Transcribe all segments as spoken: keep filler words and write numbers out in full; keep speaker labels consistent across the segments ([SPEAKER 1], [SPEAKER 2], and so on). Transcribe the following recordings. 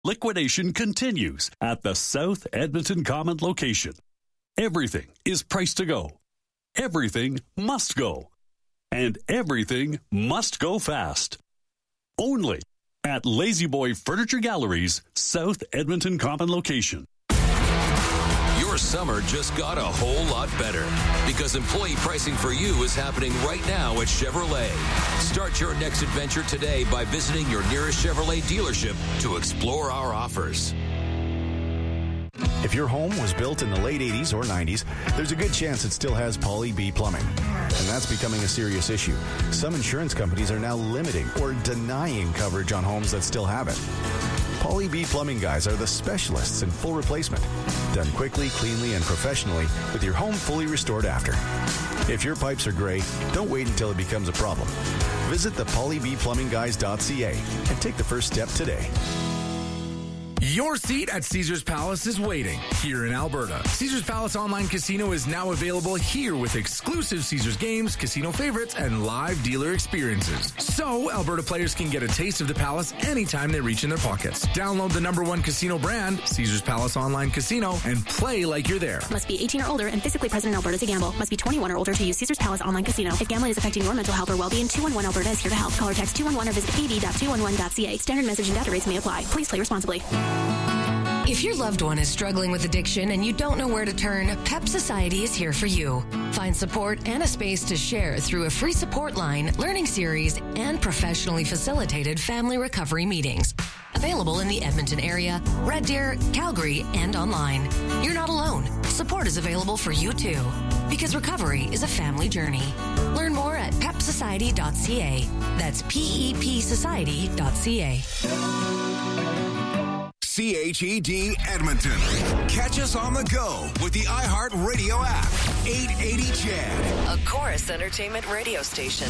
[SPEAKER 1] Liquidation continues at the South Edmonton Common location. Everything is priced to go. Everything must go. And everything must go fast. Only at Lazy Boy Furniture Gallery's South Edmonton Common location.
[SPEAKER 2] Your summer just got a whole lot better because employee pricing for you is happening right now at Chevrolet. Start your next adventure today by visiting your nearest Chevrolet dealership to explore our offers.
[SPEAKER 3] If your home was built in the late eighties or nineties, there's a good chance it still has Poly B plumbing. And that's becoming a serious issue. Some insurance companies are now limiting or denying coverage on homes that still have it. Poly B Plumbing Guys are the specialists in full replacement. Done quickly, cleanly, and professionally with your home fully restored after. If your pipes are gray, don't wait until it becomes a problem. Visit the poly b plumbing guys dot c a and take the first step today.
[SPEAKER 4] Your seat at Caesars Palace is waiting here in Alberta. Caesars Palace Online Casino is now available here with exclusive Caesars games, casino favorites, and live dealer experiences. So Alberta players can get a taste of the Palace anytime they reach in their pockets. Download the number one casino brand, Caesars Palace Online Casino, and play like you're there.
[SPEAKER 5] Must be eighteen or older and physically present in Alberta to gamble. Must be twenty-one or older to use Caesars Palace Online Casino. If gambling is affecting your mental health or well-being, two one one Alberta is here to help. Call or text two one one or visit a d dot two one one dot c a. Standard message and data rates may apply. Please play responsibly.
[SPEAKER 6] If your loved one is struggling with addiction and you don't know where to turn, P E P Society is here for you. Find support and a space to share through a free support line, learning series, and professionally facilitated family recovery meetings. Available in the Edmonton area, Red Deer, Calgary, and online. You're not alone. Support is available for you too. Because recovery is a family journey. Learn more at pep society dot c a. That's P E P society dot c a.
[SPEAKER 7] C H E D Edmonton. Catch us on the go with the iHeartRadio app. eight eighty C H E D.
[SPEAKER 8] A Chorus Entertainment radio station.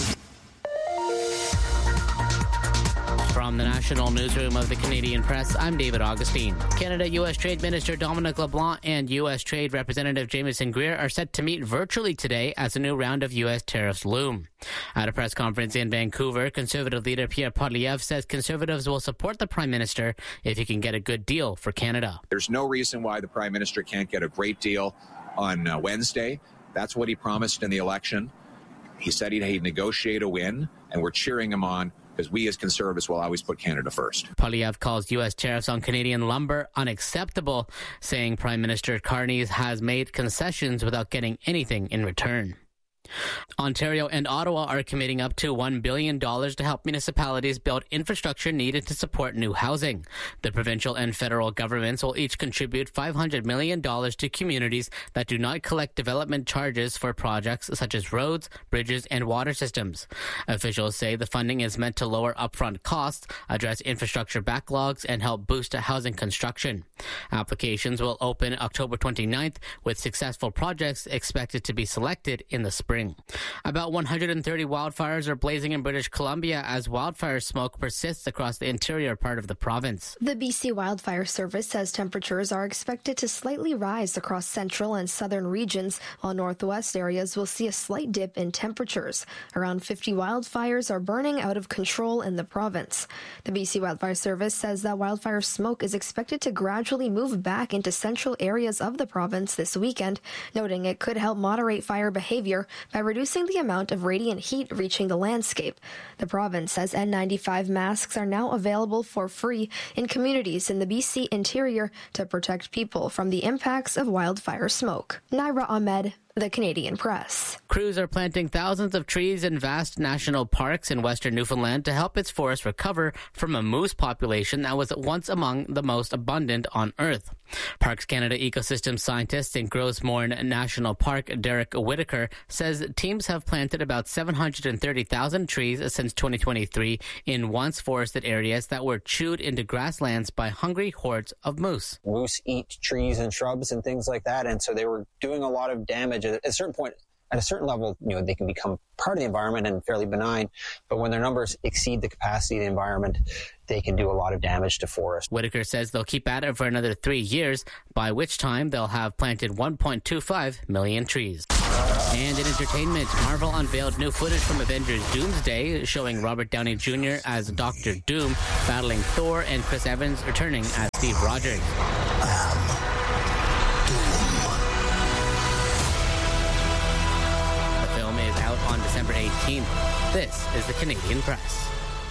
[SPEAKER 9] From the National Newsroom of the Canadian Press, I'm David Augustine. Canada-U S Trade Minister Dominic LeBlanc and U S Trade Representative Jamieson Greer are set to meet virtually today as a new round of U S tariffs loom. At a press conference in Vancouver, Conservative leader Pierre Poilievre says Conservatives will support the Prime Minister if he can get a good deal for Canada.
[SPEAKER 10] There's no reason why the Prime Minister can't get a great deal on uh, Wednesday. That's what he promised in the election. He said he'd, he'd negotiate a win, and we're cheering him on, because we as Conservatives will always put Canada first.
[SPEAKER 9] Poilievre calls U S tariffs on Canadian lumber unacceptable, saying Prime Minister Carney has made concessions without getting anything in return. Ontario and Ottawa are committing up to one billion dollars to help municipalities build infrastructure needed to support new housing. The provincial and federal governments will each contribute five hundred million dollars to communities that do not collect development charges for projects such as roads, bridges, and water systems. Officials say the funding is meant to lower upfront costs, address infrastructure backlogs, and help boost housing construction. Applications will open October twenty-ninth, with successful projects expected to be selected in the spring. About one hundred thirty wildfires are blazing in British Columbia as wildfire smoke persists across the interior part of the province.
[SPEAKER 11] The B C Wildfire Service says temperatures are expected to slightly rise across central and southern regions, while northwest areas will see a slight dip in temperatures. Around fifty wildfires are burning out of control in the province. The B C Wildfire Service says that wildfire smoke is expected to gradually move back into central areas of the province this weekend, noting it could help moderate fire behavior by reducing the amount of radiant heat reaching the landscape. The province says N ninety-five masks are now available for free in communities in the B C interior to protect people from the impacts of wildfire smoke. Naira Ahmed, The Canadian Press.
[SPEAKER 9] Crews are planting thousands of trees in vast national parks in western Newfoundland to help its forest recover from a moose population that was once among the most abundant on Earth. Parks Canada ecosystem scientist in Grossmorn National Park, Derek Whitaker, says teams have planted about seven hundred thirty thousand trees since twenty twenty-three in once forested areas that were chewed into grasslands by hungry hordes of moose.
[SPEAKER 12] Moose eat trees and shrubs and things like that, and so they were doing a lot of damage. At a certain point, at a certain level, you know, they can become part of the environment and fairly benign, but when their numbers exceed the capacity of the environment, they can do a lot of damage to forest.
[SPEAKER 9] Whitaker says they'll keep at it for another three years, by which time they'll have planted one point two five million trees. And in entertainment, Marvel unveiled new footage from Avengers Doomsday, showing Robert Downey Junior as Doctor Doom battling Thor and Chris Evans returning as Steve Rogers. The film is out on December eighteenth. This is the Canadian Press.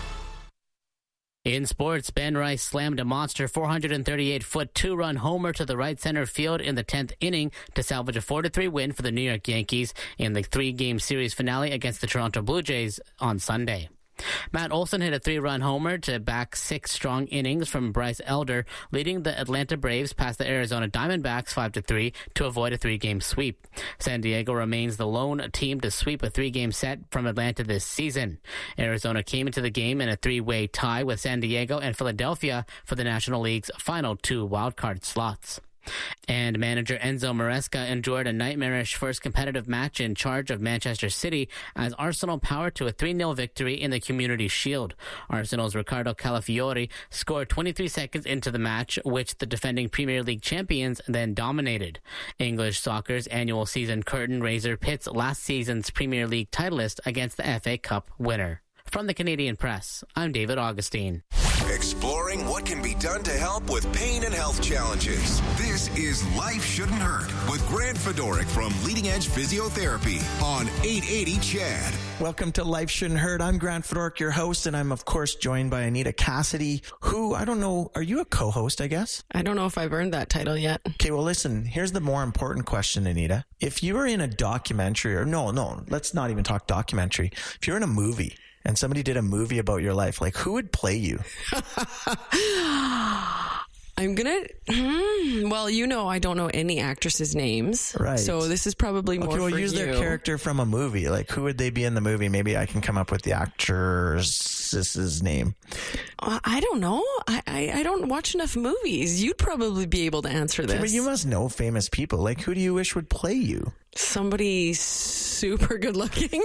[SPEAKER 9] In sports, Ben Rice slammed a monster four hundred thirty-eight foot two-run homer to the right center field in the tenth inning to salvage a four to three win for the New York Yankees in the three-game series finale against the Toronto Blue Jays on Sunday. Matt Olson hit a three-run homer to back six strong innings from Bryce Elder, leading the Atlanta Braves past the Arizona Diamondbacks five to three to avoid a three-game sweep. San Diego remains the lone team to sweep a three-game set from Atlanta this season. Arizona came into the game in a three-way tie with San Diego and Philadelphia for the National League's final two wildcard slots. And manager Enzo Maresca enjoyed a nightmarish first competitive match in charge of Manchester City as Arsenal powered to a three nil victory in the Community Shield. Arsenal's Ricardo Calafiori scored twenty-three seconds into the match, which the defending Premier League champions then dominated. English soccer's annual season curtain raiser pits last season's Premier League titleist against the F A Cup winner. From the Canadian Press, I'm David Augustine.
[SPEAKER 7] Exploring what can be done to help with pain and health challenges. This is Life Shouldn't Hurt with Grant Fedoric from Leading Edge Physiotherapy on eight eighty C H A D.
[SPEAKER 13] Welcome to Life Shouldn't Hurt. I'm Grant Fedoric, your host, and I'm, of course, joined by Anita Cassidy, who, I don't know, are you a co-host, I guess?
[SPEAKER 14] I don't know if I've earned that title yet.
[SPEAKER 13] Okay, well, listen, here's the more important question, Anita. If you were in a documentary, or no, no, let's not even talk documentary. If you're in a movie, and somebody did a movie about your life, like, who would play you?
[SPEAKER 14] I'm gonna, hmm, well, you know, I don't know any actresses' names.
[SPEAKER 13] Right.
[SPEAKER 14] So this is probably more
[SPEAKER 13] okay, well,
[SPEAKER 14] for
[SPEAKER 13] use
[SPEAKER 14] you.
[SPEAKER 13] their character from a movie. Like, who would they be in the movie? Maybe I can come up with the actress's name.
[SPEAKER 14] Uh, I don't know. I, I, I don't watch enough movies. You'd probably be able to answer this.
[SPEAKER 13] Okay, but you must know famous people. Like, who do you wish would play you?
[SPEAKER 14] Somebody super good looking.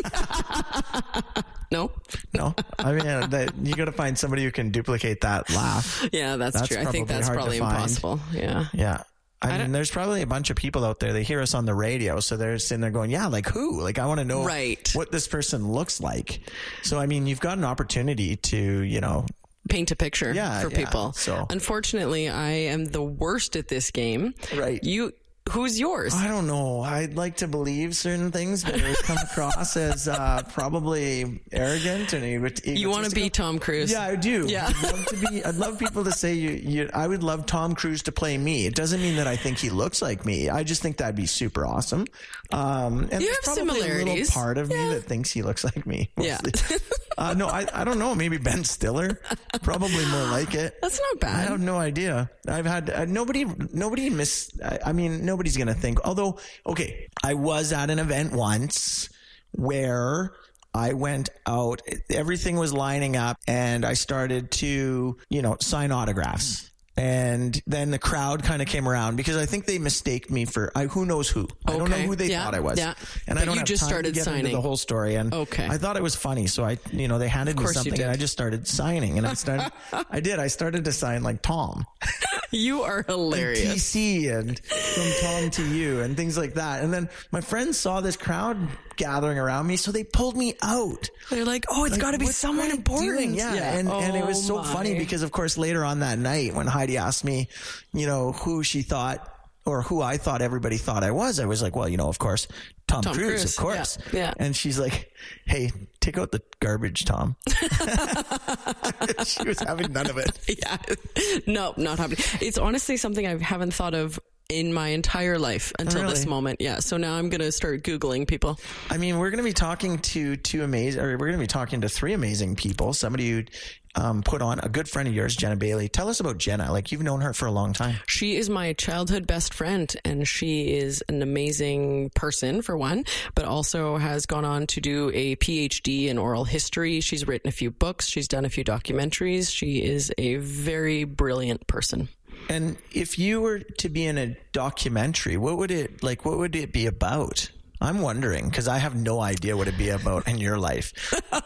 [SPEAKER 14] No,
[SPEAKER 13] no. I mean, uh, that, you got to find somebody who can duplicate that laugh.
[SPEAKER 14] Yeah, that's, that's true. I think that's probably impossible. Yeah,
[SPEAKER 13] yeah. I, I mean,
[SPEAKER 14] don't...
[SPEAKER 13] there's probably a bunch of people out there. They hear us on the radio, so they're sitting there going, "Yeah, like who? Like, I want to know
[SPEAKER 14] right.
[SPEAKER 13] what this person looks like." So, I mean, you've got an opportunity to, you know,
[SPEAKER 14] paint a picture
[SPEAKER 13] yeah,
[SPEAKER 14] for
[SPEAKER 13] yeah,
[SPEAKER 14] people.
[SPEAKER 13] So,
[SPEAKER 14] unfortunately, I am the worst at this game.
[SPEAKER 13] Right.
[SPEAKER 14] You. Who's yours?
[SPEAKER 13] I don't know. I'd like to believe certain things, but it would come across as uh, probably arrogant and egotistical.
[SPEAKER 14] You want to be Tom Cruise?
[SPEAKER 13] Yeah, I do.
[SPEAKER 14] Yeah.
[SPEAKER 13] I'd love to be. I'd love people to say you, you. I would love Tom Cruise to play me. It doesn't mean that I think he looks like me. I just think that'd be super awesome. Um, and
[SPEAKER 14] you
[SPEAKER 13] there's
[SPEAKER 14] have
[SPEAKER 13] probably
[SPEAKER 14] similarities.
[SPEAKER 13] A little part of
[SPEAKER 14] yeah.
[SPEAKER 13] me that thinks he looks like me. Mostly.
[SPEAKER 14] Yeah.
[SPEAKER 13] uh, no, I. I don't know. Maybe Ben Stiller. Probably more like it.
[SPEAKER 14] That's not bad.
[SPEAKER 13] I have no idea. I've had uh, nobody. Nobody miss. I, I mean, nobody's gonna think. Although, okay, I was at an event once where I went out, everything was lining up, and I started to, you know, sign autographs. And then the crowd kind of came around because I think they mistaked me for I, who knows who. I
[SPEAKER 14] okay.
[SPEAKER 13] don't know who they
[SPEAKER 14] yeah.
[SPEAKER 13] thought I was.
[SPEAKER 14] Yeah.
[SPEAKER 13] And
[SPEAKER 14] but
[SPEAKER 13] I don't
[SPEAKER 14] you
[SPEAKER 13] have
[SPEAKER 14] just
[SPEAKER 13] time
[SPEAKER 14] started
[SPEAKER 13] to get
[SPEAKER 14] signing.
[SPEAKER 13] into the whole story. And
[SPEAKER 14] okay.
[SPEAKER 13] I thought it was funny, so I, you know, they handed me something, and I just started signing. And I started, I did. I started to sign like Tom.
[SPEAKER 14] You are hilarious.
[SPEAKER 13] And T C and from Tom to you and things like that. And then my friends saw this crowd gathering around me, so they pulled me out.
[SPEAKER 14] They're like, "Oh, it's
[SPEAKER 13] like,
[SPEAKER 14] got to be someone important."
[SPEAKER 13] Yeah,
[SPEAKER 14] yeah.
[SPEAKER 13] And,
[SPEAKER 14] oh,
[SPEAKER 13] and it was so
[SPEAKER 14] my.
[SPEAKER 13] funny because, of course, later on that night when Heidi asked me, you know, who she thought or who I thought everybody thought I was, I was like, well, you know, of course, Tom,
[SPEAKER 14] Tom
[SPEAKER 13] Cruise,
[SPEAKER 14] Cruise,
[SPEAKER 13] of course.
[SPEAKER 14] Yeah, yeah.
[SPEAKER 13] And she's like, hey, take out the garbage, Tom. She was having none of it.
[SPEAKER 14] Yeah. No, not happening. It's honestly something I haven't thought of in my entire life until
[SPEAKER 13] really?
[SPEAKER 14] this moment. Yeah. So now I'm going to start Googling people.
[SPEAKER 13] I mean, we're going to be talking to two amazing, or we're going to be talking to three amazing people. Somebody who um, put on a good friend of yours, Jenna Bailey. Tell us about Jenna. Like, you've known her for a long time.
[SPEAKER 14] She is my childhood best friend, and she is an amazing person, for one, but also has gone on to do a P H D in oral history. She's written a few books. She's done a few documentaries. She is a very brilliant person.
[SPEAKER 13] And if you were to be in a documentary, what would it like? What would it be about? I'm wondering because I have no idea what it'd be about in your life.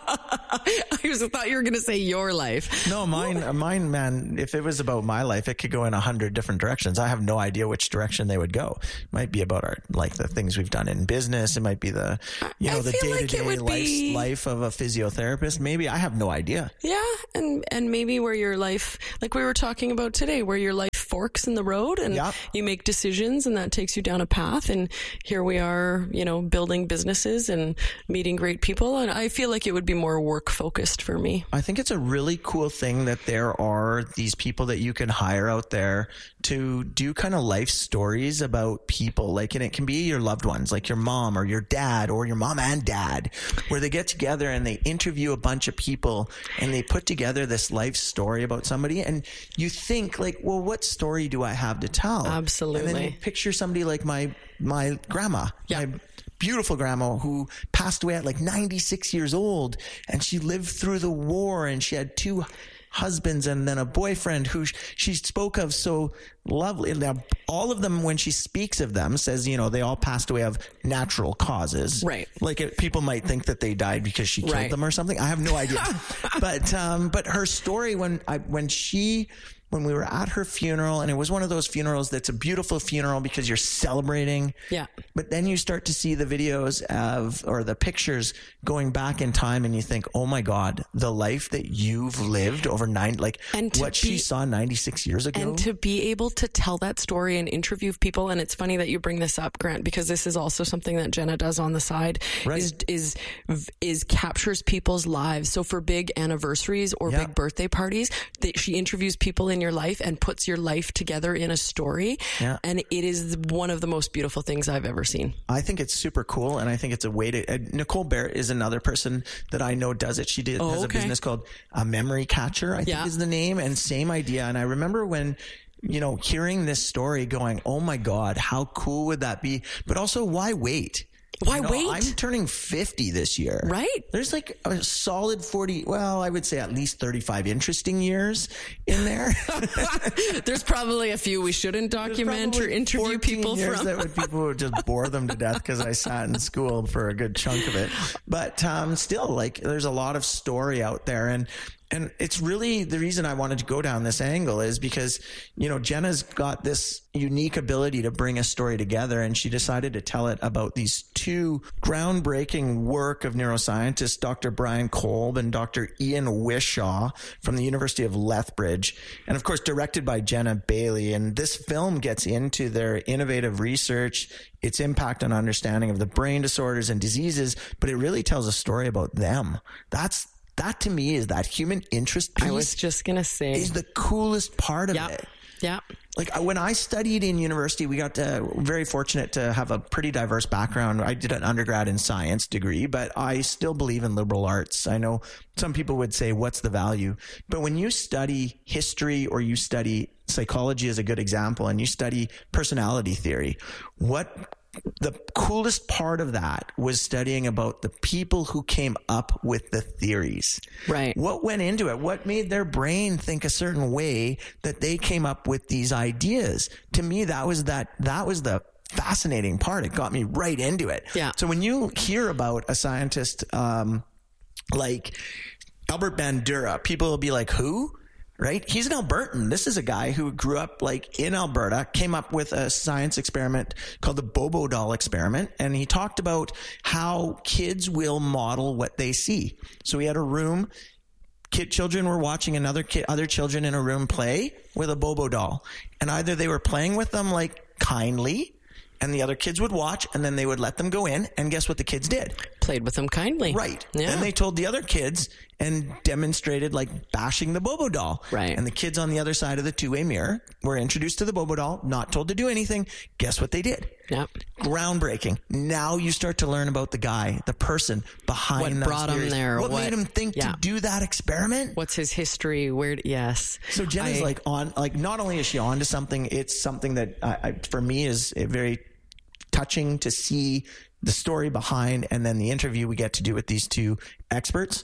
[SPEAKER 14] I was, thought you were going to say your life.
[SPEAKER 13] No, mine, mine, man, if it was about my life, it could go in a hundred different directions. I have no idea which direction they would go. It might be about our, like the things we've done in business. It might be the, you know,
[SPEAKER 14] I
[SPEAKER 13] the
[SPEAKER 14] feel like
[SPEAKER 13] day-to-day
[SPEAKER 14] it would
[SPEAKER 13] life,
[SPEAKER 14] be-
[SPEAKER 13] life of a physiotherapist. Maybe I have no idea.
[SPEAKER 14] Yeah. And, and maybe where your life, like we were talking about today, where your life forks in the road and
[SPEAKER 13] Yep.
[SPEAKER 14] you make decisions and that takes you down a path. And here we are, you know, building businesses and meeting great people. And I feel like it would be more work focused for me.
[SPEAKER 13] I think it's a really cool thing that there are these people that you can hire out there to do kind of life stories about people. Like, and it can be your loved ones, like your mom or your dad or your mom and dad, where they get together and they interview a bunch of people and they put together this life story about somebody. And you think like, well, what story do I have to tell?
[SPEAKER 14] Absolutely.
[SPEAKER 13] And then you picture somebody like my, my grandma, yeah. my beautiful grandma who passed away at like ninety-six years old, and she lived through the war, and she had two husbands and then a boyfriend who she spoke of so lovely. Now, all of them, when she speaks of them, says, you know, they all passed away of natural causes.
[SPEAKER 14] Right.
[SPEAKER 13] Like it, people might think that they died because she killed
[SPEAKER 14] Right.
[SPEAKER 13] them or something. I have no idea. but, um, but her story when I, when she, when we were at her funeral, and it was one of those funerals that's a beautiful funeral because you're celebrating.
[SPEAKER 14] Yeah.
[SPEAKER 13] But then you start to see the videos of, or the pictures going back in time, and you think, oh my God, the life that you've lived over nine, like
[SPEAKER 14] And to
[SPEAKER 13] what she
[SPEAKER 14] be-
[SPEAKER 13] saw ninety-six years ago.
[SPEAKER 14] And to be able to tell that story and interview people. And it's funny that you bring this up, Grant, because this is also something that Jenna does on the side
[SPEAKER 13] Right.
[SPEAKER 14] is, is, is captures people's lives. So for big anniversaries or
[SPEAKER 13] Yeah.
[SPEAKER 14] big birthday parties, that she interviews people in your life and puts your life together in a story.
[SPEAKER 13] Yeah.
[SPEAKER 14] And it is one of the most beautiful things I've ever seen.
[SPEAKER 13] I think it's super cool, and I think it's a way to. Uh, Nicole Barrett is another person that I know does it. She did
[SPEAKER 14] Oh,
[SPEAKER 13] has a
[SPEAKER 14] okay.
[SPEAKER 13] business called a Memory Catcher, I think
[SPEAKER 14] Yeah.
[SPEAKER 13] is the name, and same idea. And I remember when, you know, hearing this story, going, "Oh my God, how cool would that be?" But also, why wait?
[SPEAKER 14] Why
[SPEAKER 13] You know,
[SPEAKER 14] wait?
[SPEAKER 13] I'm turning fifty this year.
[SPEAKER 14] Right.
[SPEAKER 13] There's like a solid forty, well, I would say at least thirty-five interesting years in there.
[SPEAKER 14] There's probably a few we shouldn't document or
[SPEAKER 13] Probably
[SPEAKER 14] interview
[SPEAKER 13] fourteen
[SPEAKER 14] people
[SPEAKER 13] years
[SPEAKER 14] from.
[SPEAKER 13] that would people would just bore them to death because I sat in school for a good chunk of it. But um, still, like, there's a lot of story out there, and and it's really the reason I wanted to go down this angle is because, you know, Jenna's got this unique ability to bring a story together, and she decided to tell it about these two groundbreaking work of neuroscientists, Doctor Brian Kolb and Doctor Ian Wishaw from the University of Lethbridge, and of course directed by Jenna Bailey. And this film gets into their innovative research, its impact on understanding of the brain disorders and diseases, but it really tells a story about them. That's That to me is that human interest piece.
[SPEAKER 14] I was just going to say.
[SPEAKER 13] Is the coolest part of
[SPEAKER 14] Yep.
[SPEAKER 13] it.
[SPEAKER 14] Yeah.
[SPEAKER 13] Like when I studied in university, we got to, very fortunate to have a pretty diverse background. I did an undergrad in science degree, but I still believe in liberal arts. I know some people would say, what's the value? But when you study history or you study psychology is a good example, and you study personality theory, what the coolest part of that was studying about the people who came up with the theories.
[SPEAKER 14] Right.
[SPEAKER 13] What went into it? What made their brain think a certain way that they came up with these ideas? To me, that was that, that was the fascinating part. It got me right into it.
[SPEAKER 14] Yeah.
[SPEAKER 13] So when you hear about a scientist, um, like Albert Bandura, people will be like, who? Right? He's an Albertan. This is a guy who grew up like in Alberta, came up with a science experiment called the Bobo doll experiment. And he talked about how kids will model what they see. So he had a room. Kid children were watching another kid, other children in a room play with a Bobo doll. And either they were playing with them like kindly, and the other kids would watch, and then they would let them go in, and guess what the kids did?
[SPEAKER 14] Played with them kindly.
[SPEAKER 13] Right.
[SPEAKER 14] Yeah.
[SPEAKER 13] And they told the other kids and demonstrated like bashing the Bobo doll.
[SPEAKER 14] Right.
[SPEAKER 13] And the kids on the other side of the two-way mirror were introduced to the Bobo doll, not told to do anything. Guess what they did?
[SPEAKER 14] Yep.
[SPEAKER 13] Groundbreaking. Now you start to learn about the guy, the person behind
[SPEAKER 14] What
[SPEAKER 13] those
[SPEAKER 14] brought him
[SPEAKER 13] theories.
[SPEAKER 14] there?
[SPEAKER 13] What,
[SPEAKER 14] What-
[SPEAKER 13] made him think
[SPEAKER 14] yeah.
[SPEAKER 13] to do that experiment?
[SPEAKER 14] What's his history? Where? d- Yes.
[SPEAKER 13] So Jenna's
[SPEAKER 14] I-
[SPEAKER 13] like on, like not only is she on to something, it's something that I, I, for me is a very touching to see the story behind, and then the interview we get to do with these two experts.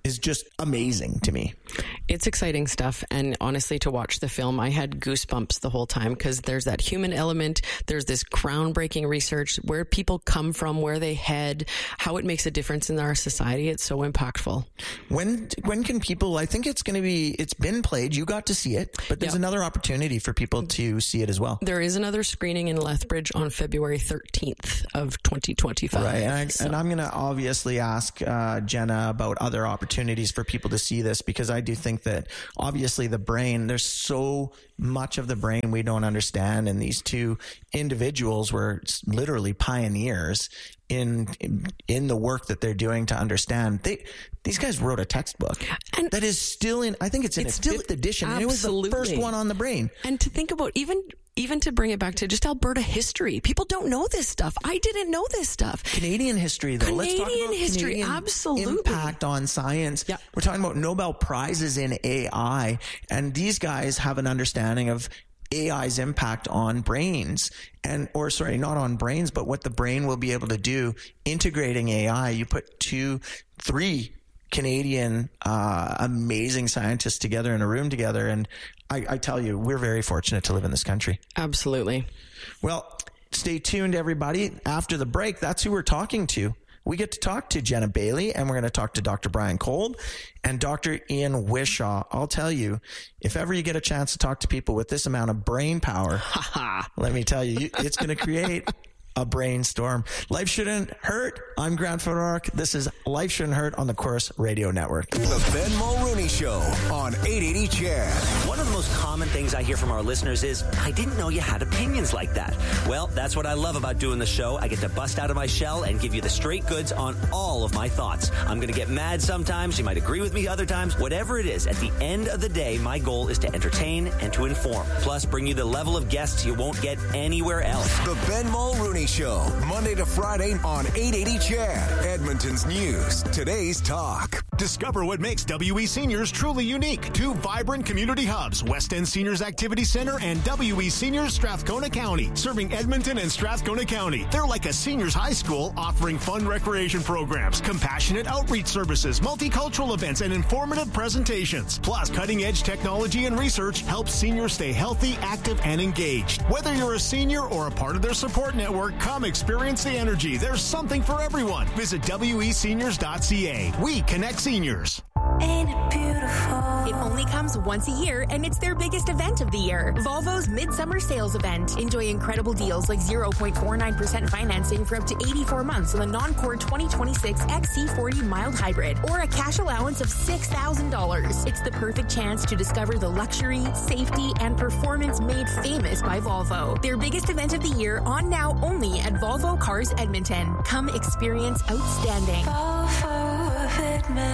[SPEAKER 13] is just amazing to me.
[SPEAKER 14] It's exciting stuff. And honestly, to watch the film, I had goosebumps the whole time because there's that human element. There's this groundbreaking research, where people come from, where they head, how it makes a difference in our society. It's so impactful.
[SPEAKER 13] When when can people, I think it's going to be, it's been played. You got to see it, but there's yeah. another opportunity for people to see it as well.
[SPEAKER 14] There is another screening in Lethbridge on February thirteenth of twenty twenty-five.
[SPEAKER 13] Right. And, I,
[SPEAKER 14] so.
[SPEAKER 13] and I'm going to obviously ask uh, Jenna about other opportunities for people to see this, because I do think that obviously the brain, there's so much of the brain we don't understand, and these two individuals were literally pioneers in in, in the work that they're doing to understand. They these guys wrote a textbook and that is still in, I think it's in its, its fifth edition. And it was the first one on the brain.
[SPEAKER 14] And to think about even Even to bring it back to just Alberta history, people don't know this stuff. I didn't know this stuff.
[SPEAKER 13] Canadian history, though.
[SPEAKER 14] Canadian
[SPEAKER 13] Let's talk about
[SPEAKER 14] history,
[SPEAKER 13] Canadian
[SPEAKER 14] absolutely.
[SPEAKER 13] impact on science.
[SPEAKER 14] Yeah.
[SPEAKER 13] We're talking about Nobel Prizes in A I, and these guys have an understanding of A I's impact on brains, and or sorry, not on brains, but what the brain will be able to do integrating A I. You put two, three Canadian uh, amazing scientists together in a room together, and I, I tell you, we're very fortunate to live in this country.
[SPEAKER 14] Absolutely.
[SPEAKER 13] Well, stay tuned, everybody. After the break, that's who we're talking to. We get to talk to Jenna Bailey, and we're going to talk to Doctor Brian Kolb and Doctor Ian Wishaw. I'll tell you, if ever you get a chance to talk to people with this amount of brain power, let me tell you, it's going to create a brainstorm. Life Shouldn't Hurt. I'm Grant Fedoruk. This is Life Shouldn't Hurt on the Corus Radio Network.
[SPEAKER 7] The Ben Mulrooney Show on eight eighty C H A D.
[SPEAKER 15] One of the most common things I hear from our listeners is, I didn't know you had opinions like that. Well, that's what I love about doing the show. I get to bust out of my shell and give you the straight goods on all of my thoughts. I'm going to get mad sometimes. You might agree with me other times. Whatever it is, at the end of the day, my goal is to entertain and to inform. Plus, bring you the level of guests you won't get anywhere else.
[SPEAKER 7] The Ben Mulrooney Show, Monday to Friday on eight eighty C H A D, Edmonton's news, today's talk.
[SPEAKER 16] Discover what makes W E Seniors truly unique. Two vibrant community hubs, West End Seniors Activity Center and W E Seniors Strathcona County, serving Edmonton and Strathcona County. They're like a seniors high school, offering fun recreation programs, compassionate outreach services, multicultural events, and informative presentations. Plus, cutting-edge technology and research helps seniors stay healthy, active, and engaged. Whether you're a senior or a part of their support network, come experience the energy. There's something for everyone. Visit W E seniors dot C A. We connect seniors.
[SPEAKER 17] Ain't it beautiful? It only comes once a year, and it's their biggest event of the year. Volvo's Midsummer Sales Event. Enjoy incredible deals like zero point four nine percent financing for up to eighty-four months on the non-core twenty twenty-six X C forty Mild Hybrid, or a cash allowance of six thousand dollars. It's the perfect chance to discover the luxury, safety, and performance made famous by Volvo. Their biggest event of the year, on now only at Volvo Cars Edmonton. Come experience outstanding.
[SPEAKER 18] Volvo of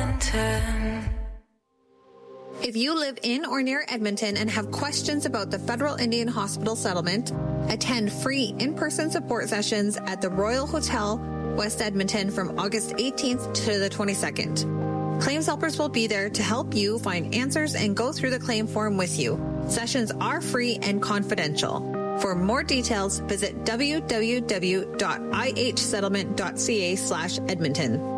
[SPEAKER 18] Edmonton.
[SPEAKER 19] If you live in or near Edmonton and have questions about the Federal Indian Hospital settlement, attend free in-person support sessions at the Royal Hotel, West Edmonton from August eighteenth to the twenty-second. Claims helpers will be there to help you find answers and go through the claim form with you. Sessions are free and confidential. For more details, visit w w w dot i h settlement dot c a slash Edmonton.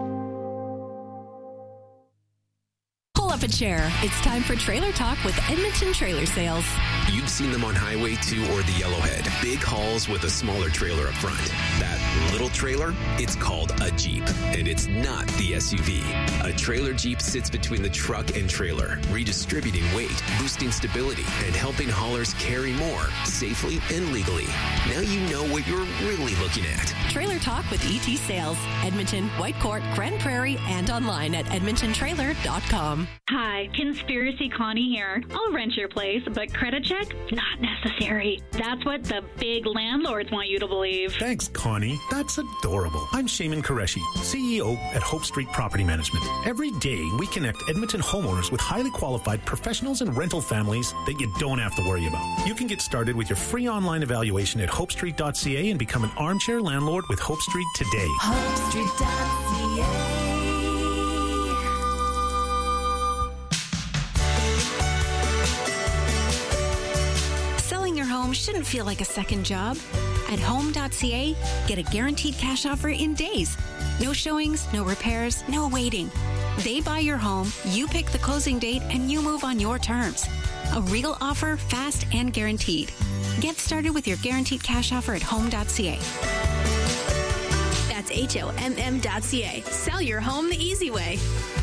[SPEAKER 20] Up a chair. It's time for Trailer Talk with Edmonton Trailer Sales.
[SPEAKER 21] You've seen them on Highway two or the Yellowhead. Big hauls with a smaller trailer up front. That little trailer, it's called a Jeep, and it's not the S U V. A trailer Jeep sits between the truck and trailer, redistributing weight, boosting stability, and helping haulers carry more safely and legally. Now you know what you're really looking at.
[SPEAKER 20] Trailer Talk with E T Sales. Edmonton, Whitecourt, Grand Prairie, and online at edmonton trailer dot com.
[SPEAKER 22] Hi, Conspiracy Connie here. I'll rent your place, but credit check? Not necessary. That's what the big landlords want you to believe.
[SPEAKER 16] Thanks, Connie. That's adorable. I'm Shaman Qureshi, C E O at Hope Street Property Management. Every day, we connect Edmonton homeowners with highly qualified professionals and rental families that you don't have to worry about. You can get started with your free online evaluation at hope street dot c a and become an armchair landlord with Hope Street today.
[SPEAKER 18] hope street dot c a.
[SPEAKER 23] Your home shouldn't feel like a second job. At home dot c a, get a guaranteed cash offer in days. No showings, no repairs, no waiting. They buy your home, you pick the closing date, and you move on your terms. A real offer, fast and guaranteed. Get started with your guaranteed cash offer at home dot c a.
[SPEAKER 5] That's H O M M dot C A. Sell your home the easy way.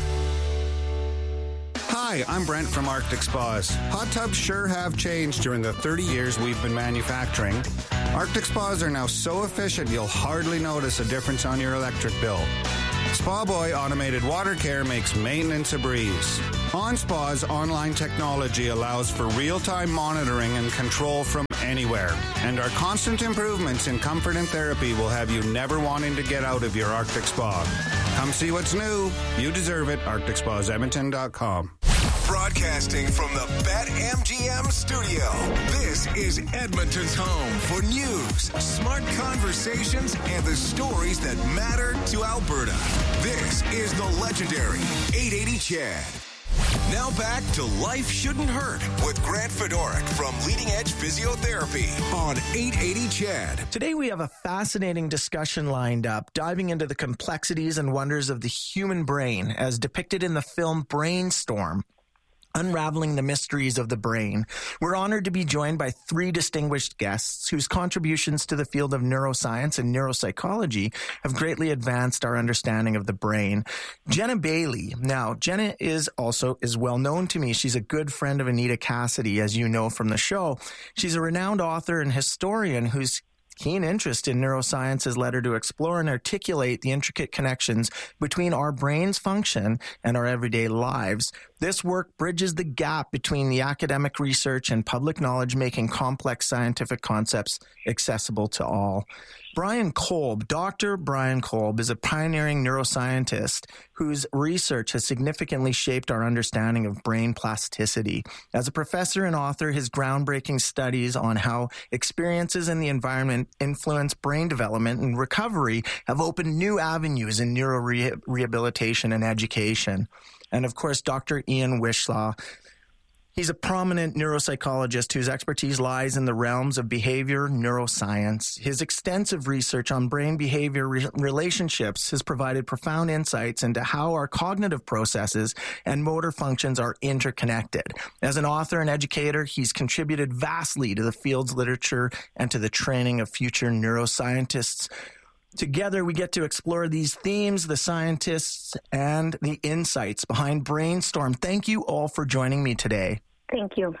[SPEAKER 1] Hi, I'm Brent from Arctic Spas. Hot tubs sure have changed during the thirty years we've been manufacturing. Arctic Spas are now so efficient you'll hardly notice a difference on your electric bill. Spa Boy Automated Water Care makes maintenance a breeze. OnSpa's online technology allows for real-time monitoring and control from anywhere. And our constant improvements in comfort and therapy will have you never wanting to get out of your Arctic Spa. Come see what's new. You deserve it. Arctic Spas Edmonton dot com.
[SPEAKER 7] Broadcasting from the BetMGM studio, this is Edmonton's home for news, smart conversations, and the stories that matter to Alberta. This is the legendary eight eighty C H E D. Now back to Life Shouldn't Hurt with Grant Fedoruk from Leading Edge Physiotherapy on eight eighty C H E D.
[SPEAKER 13] Today we have a fascinating discussion lined up, diving into the complexities and wonders of the human brain as depicted in the film Brainstorm, unraveling the mysteries of the brain. We're honored to be joined by three distinguished guests whose contributions to the field of neuroscience and neuropsychology have greatly advanced our understanding of the brain. Jenna Bailey. Now, Jenna is also is well known to me. She's a good friend of Anita Cassidy, as you know from the show. She's a renowned author and historian whose keen interest in neuroscience has led her to explore and articulate the intricate connections between our brain's function and our everyday lives. This work bridges the gap between the academic research and public knowledge, making complex scientific concepts accessible to all. Brian Kolb, Doctor Brian Kolb, is a pioneering neuroscientist whose research has significantly shaped our understanding of brain plasticity. As a professor and author, his groundbreaking studies on how experiences in the environment influence brain development and recovery have opened new avenues in neurorehabilitation and education. And of course, Doctor Ian Wishlaw. He's a prominent neuropsychologist whose expertise lies in the realms of behavior neuroscience. His extensive research on brain behavior re- relationships has provided profound insights into how our cognitive processes and motor functions are interconnected. As an author and educator, he's contributed vastly to the field's literature and to the training of future neuroscientists. Together, we get to explore these themes, the scientists, and the insights behind Brainstorm. Thank you all for joining me today.
[SPEAKER 2] Thank you.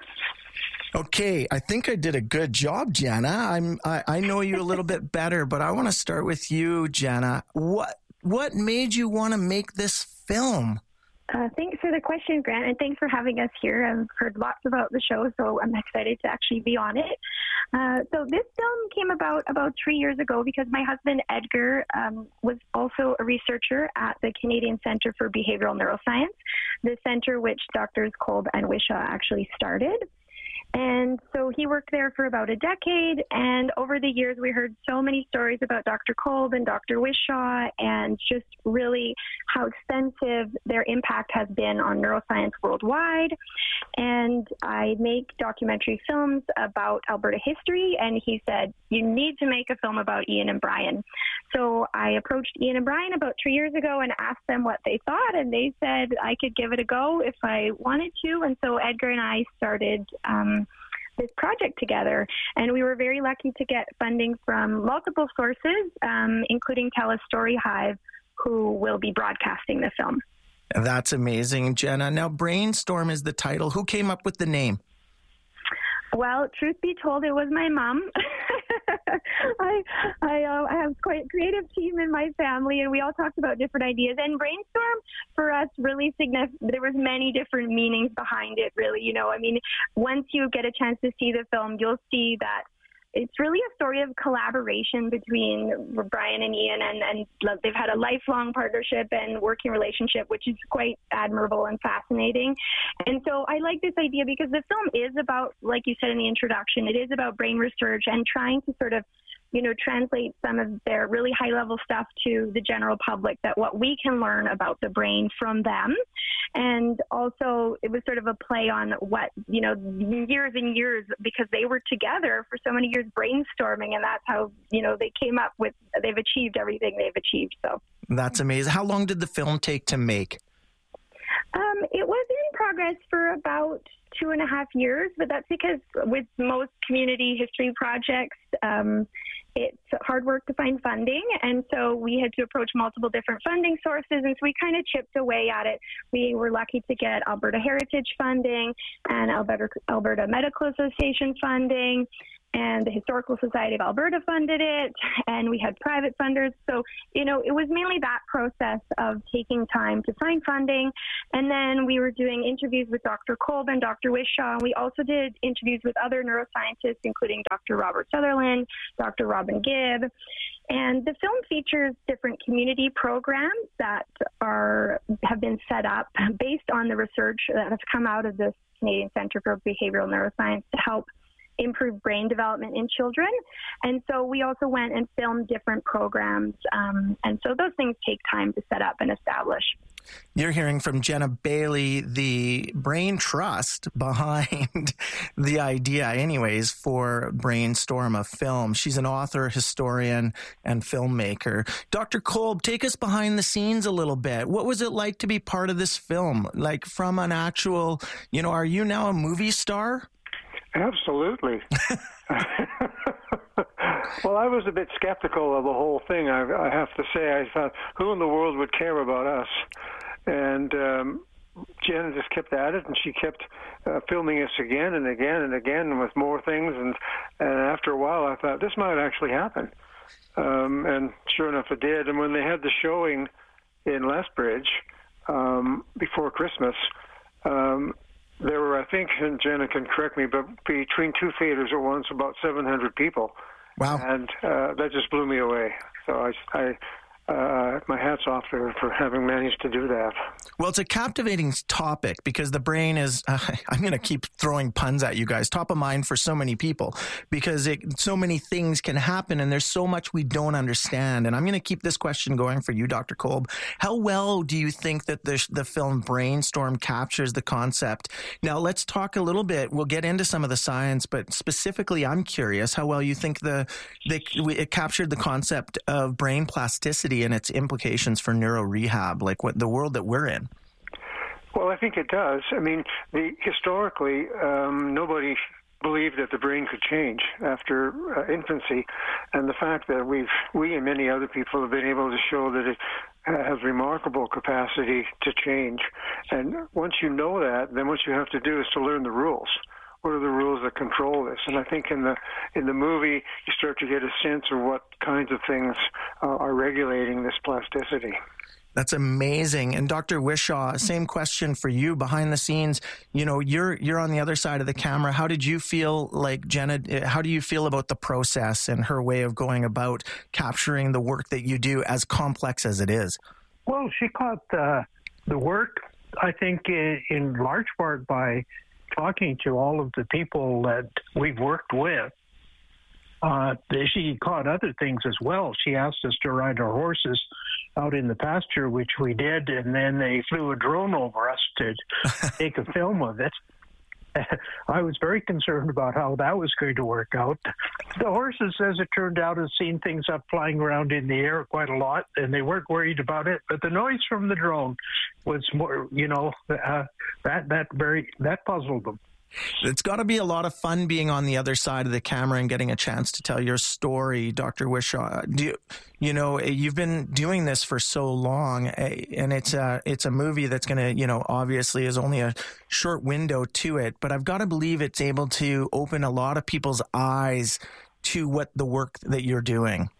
[SPEAKER 13] Okay, I think I did a good job, Jenna. I'm I, I know you a little bit better, but I want to start with you, Jenna. What what made you want to make this film?
[SPEAKER 2] Uh, thanks for the question, Grant, and thanks for having us here. I've heard lots about the show, so I'm excited to actually be on it. Uh, so this film came about about three years ago because my husband, Edgar, um, was also a researcher at the Canadian Centre for Behavioral Neuroscience, the centre which Doctors Kolb and Wishaw actually started. And so he worked there for about a decade, and over the years we heard so many stories about Doctor Kolb and Doctor Wishaw and just really how extensive their impact has been on neuroscience worldwide. And I make documentary films about Alberta history, and he said, you need to make a film about Ian and Brian. So I approached Ian and Brian about three years ago and asked them what they thought, and they said I could give it a go if I wanted to. And so Edgar and I started um, this project together, and we were very lucky to get funding from multiple sources, um, including TELUS Story Hive, who will be broadcasting the film.
[SPEAKER 13] That's amazing, Jenna. Now, Brainstorm is the title. Who came up with the name?
[SPEAKER 2] Well, truth be told, it was my mom. I I, uh, I have quite a creative team in my family, and we all talked about different ideas. And Brainstorm, for us, really significant. There was many different meanings behind it, really. You know, I mean, once you get a chance to see the film, you'll see that it's really a story of collaboration between Brian and Ian, and, and they've had a lifelong partnership and working relationship, which is quite admirable and fascinating. And so I like this idea because the film is about, like you said in the introduction, it is about brain research and trying to sort of, you know, translate some of their really high-level stuff to the general public, that what we can learn about the brain from them. And also, it was sort of a play on what, you know, years and years, because they were together for so many years brainstorming, and that's how, you know, they came up with, they've achieved everything they've achieved. So
[SPEAKER 13] that's amazing. How long did the film take to make?
[SPEAKER 2] Um, it was in progress for about two and a half years, but that's because with most community history projects, um, it's hard work to find funding, and so we had to approach multiple different funding sources, and so we kind of chipped away at it. We were lucky to get Alberta Heritage funding and Alberta, Alberta Medical Association funding, and the Historical Society of Alberta funded it, and we had private funders. So, you know, it was mainly that process of taking time to find funding, and then we were doing interviews with Doctor Kolb and Doctor Wishaw, and we also did interviews with other neuroscientists, including Doctor Robert Sutherland, Doctor Robin Gibb, and the film features different community programs that are have been set up based on the research that has come out of the Canadian Centre for Behavioral Neuroscience to help improve brain development in children. And so we also went and filmed different programs. Um, and so those things take time to set up and establish.
[SPEAKER 13] You're hearing from Jenna Bailey, the brain trust behind the idea, anyways, for Brainstorm, a film. She's an author, historian, and filmmaker. Doctor Kolb, take us behind the scenes a little bit. What was it like to be part of this film? Like from an actual, you know, are you now a movie star?
[SPEAKER 3] Absolutely. Well, I was a bit skeptical of the whole thing, I, I have to say. I thought, who in the world would care about us? And um, Jenna just kept at it, and she kept uh, filming us again and again and again with more things. And, and after a while, I thought, this might actually happen. Um, and sure enough, it did. And when they had the showing in Lethbridge um, before Christmas, um, there were, I think, and Jenna can correct me, but between two theaters at once, about seven hundred people.
[SPEAKER 13] Wow.
[SPEAKER 3] And uh, that just blew me away. So I, I uh, my hat's off to her for having managed to do that.
[SPEAKER 13] Well, it's a captivating topic because the brain is, uh, I'm going to keep throwing puns at you guys, top of mind for so many people because it, so many things can happen and there's so much we don't understand. And I'm going to keep this question going for you, Doctor Kolb. How well do you think that the, the film Brainstorm captures the concept? Now, let's talk a little bit. We'll get into some of the science, but specifically, I'm curious how well you think the, the it captured the concept of brain plasticity and its implications for neuro rehab, like what the world that we're in.
[SPEAKER 3] Well, I think it does. I mean, the, historically, um, nobody believed that the brain could change after uh, infancy, and the fact that we've, we and many other people have been able to show that it has remarkable capacity to change. And once you know that, then what you have to do is to learn the rules. What are the rules that control this? And I think in the in the movie, you start to get a sense of what kinds of things uh, are regulating this plasticity.
[SPEAKER 13] That's amazing. And Doctor Wishaw, same question for you behind the scenes. You know, you're you're on the other side of the camera. How did you feel like Jenna? How do you feel about the process and her way of going about capturing the work that you do, as complex as it is?
[SPEAKER 4] Well, she caught uh, the work, I think, in, in large part by talking to all of the people that we've worked with. Uh, she caught other things as well. She asked us to ride our horses out in the pasture, which we did, and then they flew a drone over us to take a film of it. I was very concerned about how that was going to work out. The horses, as it turned out, have seen things up flying around in the air quite a lot, and they weren't worried about it. But the noise from the drone was more, you know, uh, that that very that puzzled them.
[SPEAKER 13] It's got to be a lot of fun being on the other side of the camera and getting a chance to tell your story, Doctor Wishaw. Do you, you know, you've been doing this for so long, and it's a, it's a movie that's going to, you know, obviously is only a short window to it, but I've got to believe it's able to open a lot of people's eyes to what the work that you're doing.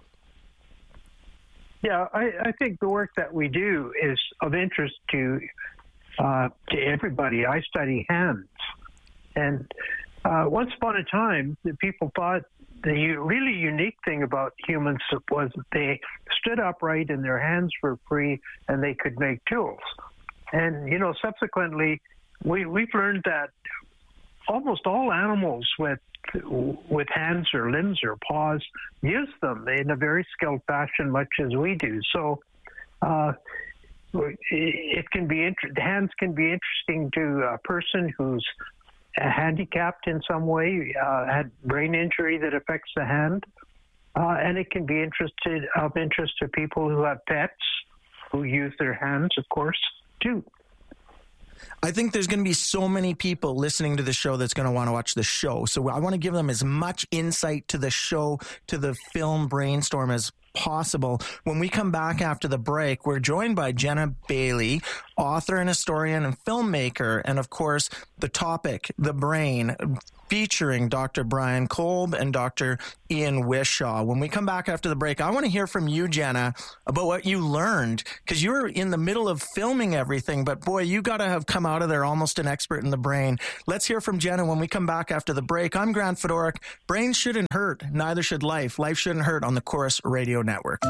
[SPEAKER 4] Yeah, I, I think the work that we do is of interest to uh, to everybody. I study hands. And uh, once upon a time, the people thought the really unique thing about humans was that they stood upright and their hands were free and they could make tools. And, you know, subsequently, we, we've learned that almost all animals with with hands or limbs or paws use them in a very skilled fashion, much as we do. So uh, it can be inter- hands can be interesting to a person who's handicapped in some way, uh, had brain injury that affects the hand, uh, and it can be interested of interest to people who have pets who use their hands, of course, too.
[SPEAKER 13] I think there's going to be so many people listening to the show that's going to want to watch the show. So I want to give them as much insight to the show, to the film Brainstorm as possible. When we come back after the break, we're joined by Jenna Bailey, author and historian and filmmaker, and of course, the topic, the brain, featuring Doctor Brian Kolb and Doctor Ian Wishaw. When we come back after the break, I want to hear from you, Jenna, about what you learned, because you're in the middle of filming everything, but boy, you got to have come out of there almost an expert in the brain. Let's hear from Jenna when we come back after the break. I'm Grant Fedoruk. Brains shouldn't hurt, neither should life. Life shouldn't hurt on the Chorus Radio Network.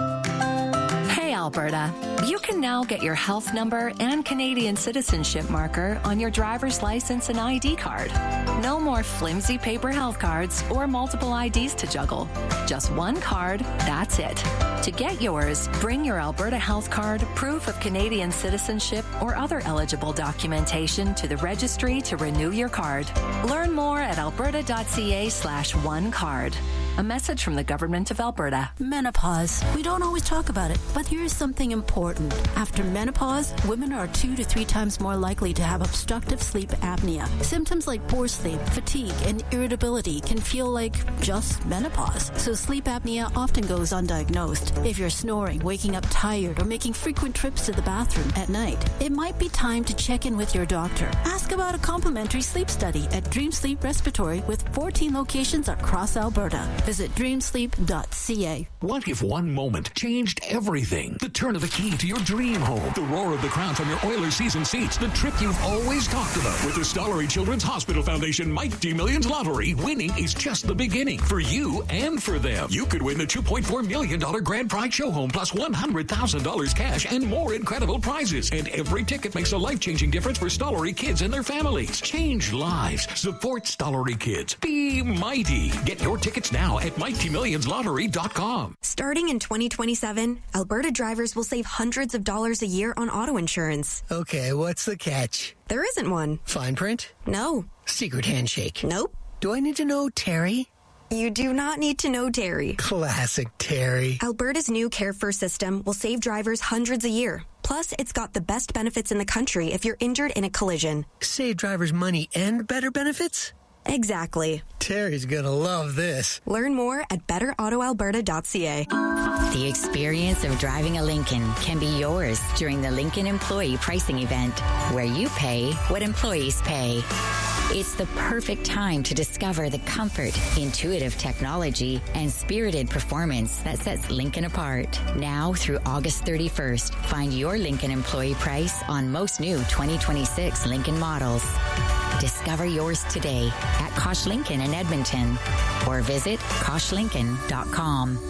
[SPEAKER 20] Hey, Alberta. You can now get your health number and Canadian citizenship marker on your driver's license and I D card. No more flimsy paper health cards or multiple I Ds to juggle. Just one card, that's it. To get yours, bring your Alberta health card, proof of Canadian citizenship, or other eligible documentation to the registry to renew your card. Learn more at alberta.ca slash one card. A message from the Government of Alberta.
[SPEAKER 6] Menopause. We don't always talk about it, but here is something important. After menopause, women are two to three times more likely to have obstructive sleep apnea. Symptoms like poor sleep, fatigue, and irritability can feel like just menopause. So sleep apnea often goes undiagnosed. If you're snoring, waking up tired, or making frequent trips to the bathroom at night, it might be time to check in with your doctor. Ask about a complimentary sleep study at Dream Sleep Respiratory with fourteen locations across Alberta. Visit dream sleep dot c a.
[SPEAKER 8] What if one moment changed everything? The turn of the key to your dream home. The roar of the crowd from your Oilers season seats. The trip you've always talked about. With the Stollery Children's Hospital Foundation Mighty Millions Lottery, winning is just the beginning for you and for them. You could win the two point four million dollars grand prize show home plus one hundred thousand dollars cash and more incredible prizes. And every ticket makes a life-changing difference for Stollery kids and their families. Change lives. Support Stollery kids. Be mighty. Get your tickets now at mighty millions lottery dot com.
[SPEAKER 10] Starting in twenty twenty-seven, Alberta drivers will save hundreds of dollars a year on auto insurance.
[SPEAKER 24] Okay, what's the catch?
[SPEAKER 10] There isn't one.
[SPEAKER 24] Fine print?
[SPEAKER 10] No.
[SPEAKER 24] Secret handshake?
[SPEAKER 10] Nope.
[SPEAKER 24] Do I need to know Terry?
[SPEAKER 10] You do not need to know Terry.
[SPEAKER 24] Classic Terry.
[SPEAKER 10] Alberta's new Care First system will save drivers hundreds a year. Plus, it's got the best benefits in the country if you're injured in a collision.
[SPEAKER 24] Save drivers money and better benefits?
[SPEAKER 10] Exactly.
[SPEAKER 24] Terry's gonna love this.
[SPEAKER 10] Learn more at better auto alberta dot c a.
[SPEAKER 25] The experience of driving a Lincoln can be yours during the Lincoln Employee Pricing Event, where you pay what employees pay. It's the perfect time to discover the comfort, intuitive technology, and spirited performance that sets Lincoln apart. Now through August thirty-first, find your Lincoln employee price on most new twenty twenty-six Lincoln models. Discover yours today at Kosh Lincoln in Edmonton or visit kosh lincoln dot com.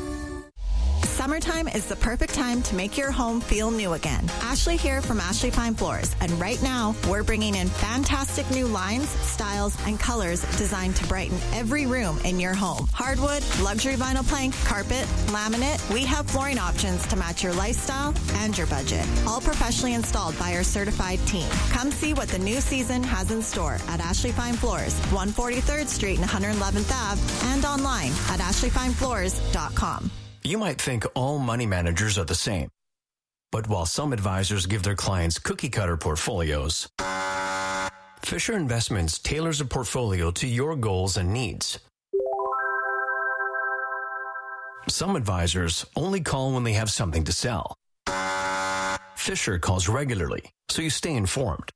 [SPEAKER 26] Summertime is the perfect time to make your home feel new again. Ashley here from Ashley Fine Floors, and right now we're bringing in fantastic new lines, styles, and colors designed to brighten every room in your home. Hardwood, luxury vinyl plank, carpet, laminate, we have flooring options to match your lifestyle and your budget. All professionally installed by our certified team. Come see what the new season has in store at Ashley Fine Floors, one forty-third Street and one hundred eleventh Avenue, and online at ashley fine floors dot com.
[SPEAKER 27] You might think all money managers are the same. But while some advisors give their clients cookie-cutter portfolios, Fisher Investments tailors a portfolio to your goals and needs. Some advisors only call when they have something to sell. Fisher calls regularly, so you stay informed.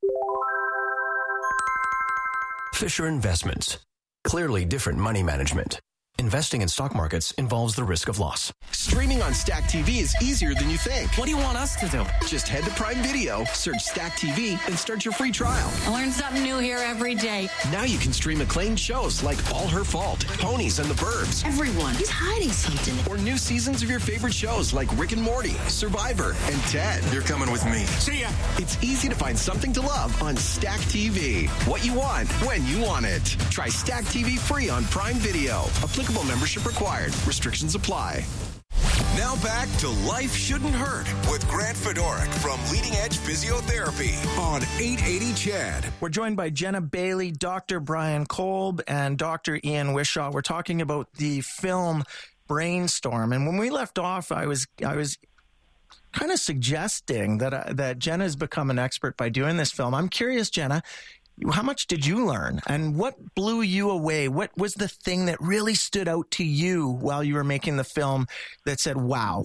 [SPEAKER 27] Fisher Investments. Clearly different money management. Investing in stock markets involves the risk of loss.
[SPEAKER 28] Streaming on Stack T V is easier than you think.
[SPEAKER 29] What do you want us to do?
[SPEAKER 28] Just head to Prime Video, search Stack T V, and start your free trial.
[SPEAKER 29] I learn something new here every day.
[SPEAKER 28] Now you can stream acclaimed shows like All Her Fault, Ponies and the Burbs.
[SPEAKER 29] Everyone is hiding something.
[SPEAKER 28] Or new seasons of your favorite shows like Rick and Morty, Survivor, and Ted.
[SPEAKER 29] You're coming with me.
[SPEAKER 28] See ya. It's easy to find something to love on Stack T V. What you want, when you want it. Try Stack T V free on Prime Video. Applicable membership required. Restrictions apply.
[SPEAKER 7] Now back to Life Shouldn't Hurt with Grant Fedoruk from Leading Edge Physiotherapy on eight eighty C H E D.
[SPEAKER 13] We're joined by Jenna Bailey, Doctor Brian Kolb, and Doctor Ian Wishaw. We're talking about the film Brainstorm. And when we left off, I was I was kind of suggesting that uh, that Jenna has become an expert by doing this film. I'm curious, Jenna, how much did you learn, and what blew you away? What was the thing that really stood out to you while you were making the film that said, wow?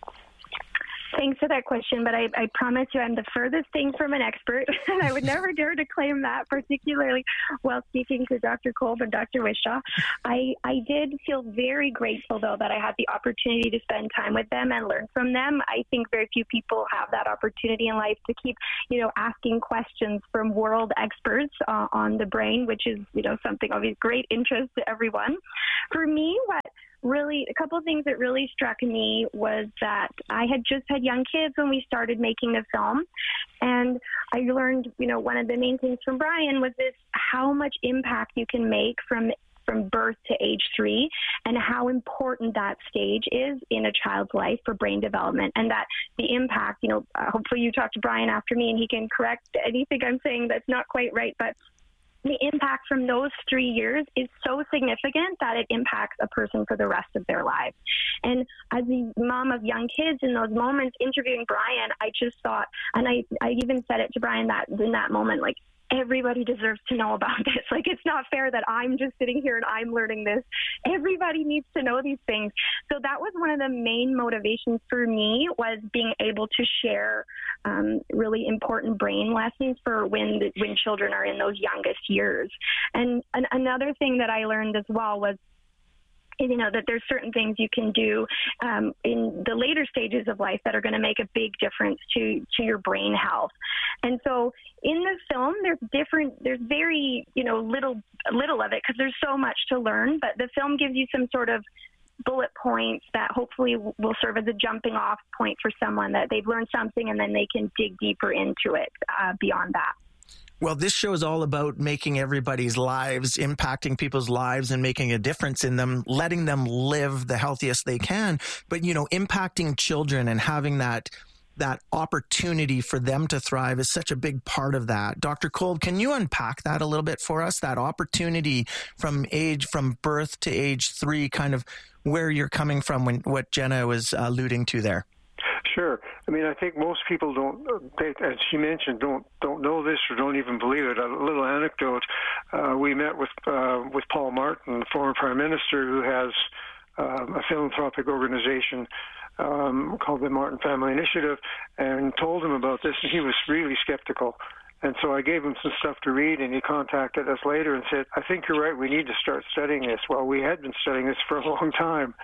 [SPEAKER 2] Thanks for that question, but I, I promise you I'm the furthest thing from an expert, and I would never dare to claim that, particularly while speaking to Doctor Kolb and Doctor Wishaw. I, I did feel very grateful, though, that I had the opportunity to spend time with them and learn from them. I think very few people have that opportunity in life to keep, you know, asking questions from world experts uh, on the brain, which is, you know, something of great interest to everyone. For me, what really, a couple of things that really struck me was that I had just had young kids when we started making the film. And I learned, you know, one of the main things from Brian was this, how much impact you can make from from birth to age three, and how important that stage is in a child's life for brain development, and that the impact, you know, uh, hopefully you talk to Brian after me and he can correct anything I'm saying that's not quite right, but the impact from those three years is so significant that it impacts a person for the rest of their lives. And as a mom of young kids, in those moments interviewing Brian, I just thought, and I, I even said it to Brian that in that moment, like, everybody deserves to know about this. Like, it's not fair that I'm just sitting here and I'm learning this. Everybody needs to know these things. So that was one of the main motivations for me, was being able to share um, really important brain lessons for when the, when children are in those youngest years. And, and another thing that I learned as well was, you know, that there's certain things you can do um, in the later stages of life that are going to make a big difference to, to your brain health. And so in the film, there's different, there's very, you know, little, little of it, because there's so much to learn, but the film gives you some sort of bullet points that hopefully will serve as a jumping off point for someone, that they've learned something and then they can dig deeper into it uh, beyond that.
[SPEAKER 13] Well, this show is all about making everybody's lives, impacting people's lives and making a difference in them, letting them live the healthiest they can. But, you know, impacting children and having that that opportunity for them to thrive is such a big part of that. Doctor Kolb, can you unpack that a little bit for us? That opportunity from age, from birth to age three, kind of where you're coming from, when what Jenna was alluding to there.
[SPEAKER 3] Sure. I mean, I think most people don't, they, as she mentioned, don't don't know this or don't even believe it. A little anecdote: uh, we met with uh, with Paul Martin, the former Prime Minister, who has uh, a philanthropic organization um, called the Martin Family Initiative, and told him about this, and he was really skeptical. And so I gave him some stuff to read, and he contacted us later and said, I think you're right, we need to start studying this. Well, we had been studying this for a long time.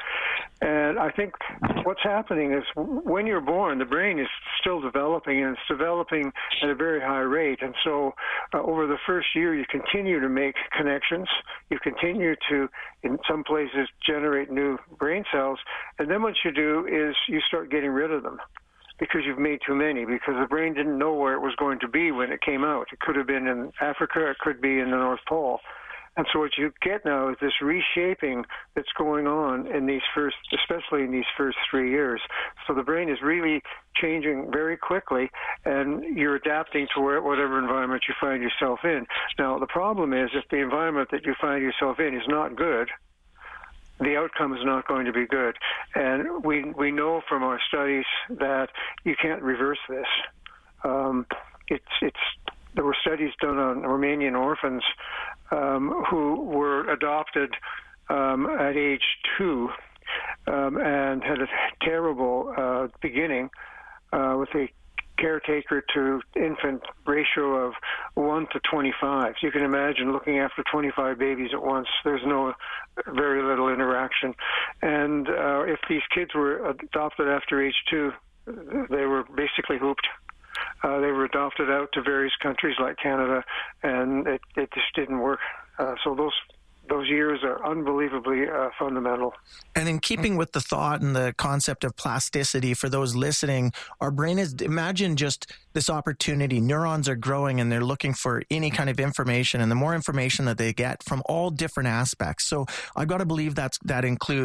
[SPEAKER 3] And I think what's happening is when you're born, the brain is still developing, and it's developing at a very high rate. And so uh, over the first year, you continue to make connections. You continue to, in some places, generate new brain cells. And then what you do is you start getting rid of them, because you've made too many, because the brain didn't know where it was going to be when it came out. It could have been in Africa, it could be in the North Pole. And so what you get now is this reshaping that's going on in these first, especially in these first three years. So the brain is really changing very quickly, and you're adapting to where, whatever environment you find yourself in. Now, the problem is, if the environment that you find yourself in is not good, the outcome is not going to be good. And we we know from our studies that you can't reverse this. Um, it's it's there were studies done on Romanian orphans um, who were adopted um, at age two um, and had a terrible uh, beginning uh, with a caretaker to infant ratio of one to twenty-five. So you can imagine looking after twenty-five babies at once. There's no, very little interaction. And uh, if these kids were adopted after age two, they were basically hooped. Uh, they were adopted out to various countries like Canada, and it, it just didn't work. Uh, so those those years are unbelievably uh, fundamental.
[SPEAKER 13] And in keeping with the thought and the concept of plasticity, for those listening, our brain is, imagine just this opportunity. Neurons are growing and they're looking for any kind of information, and the more information that they get from all different aspects. So I've got to believe that's, that includes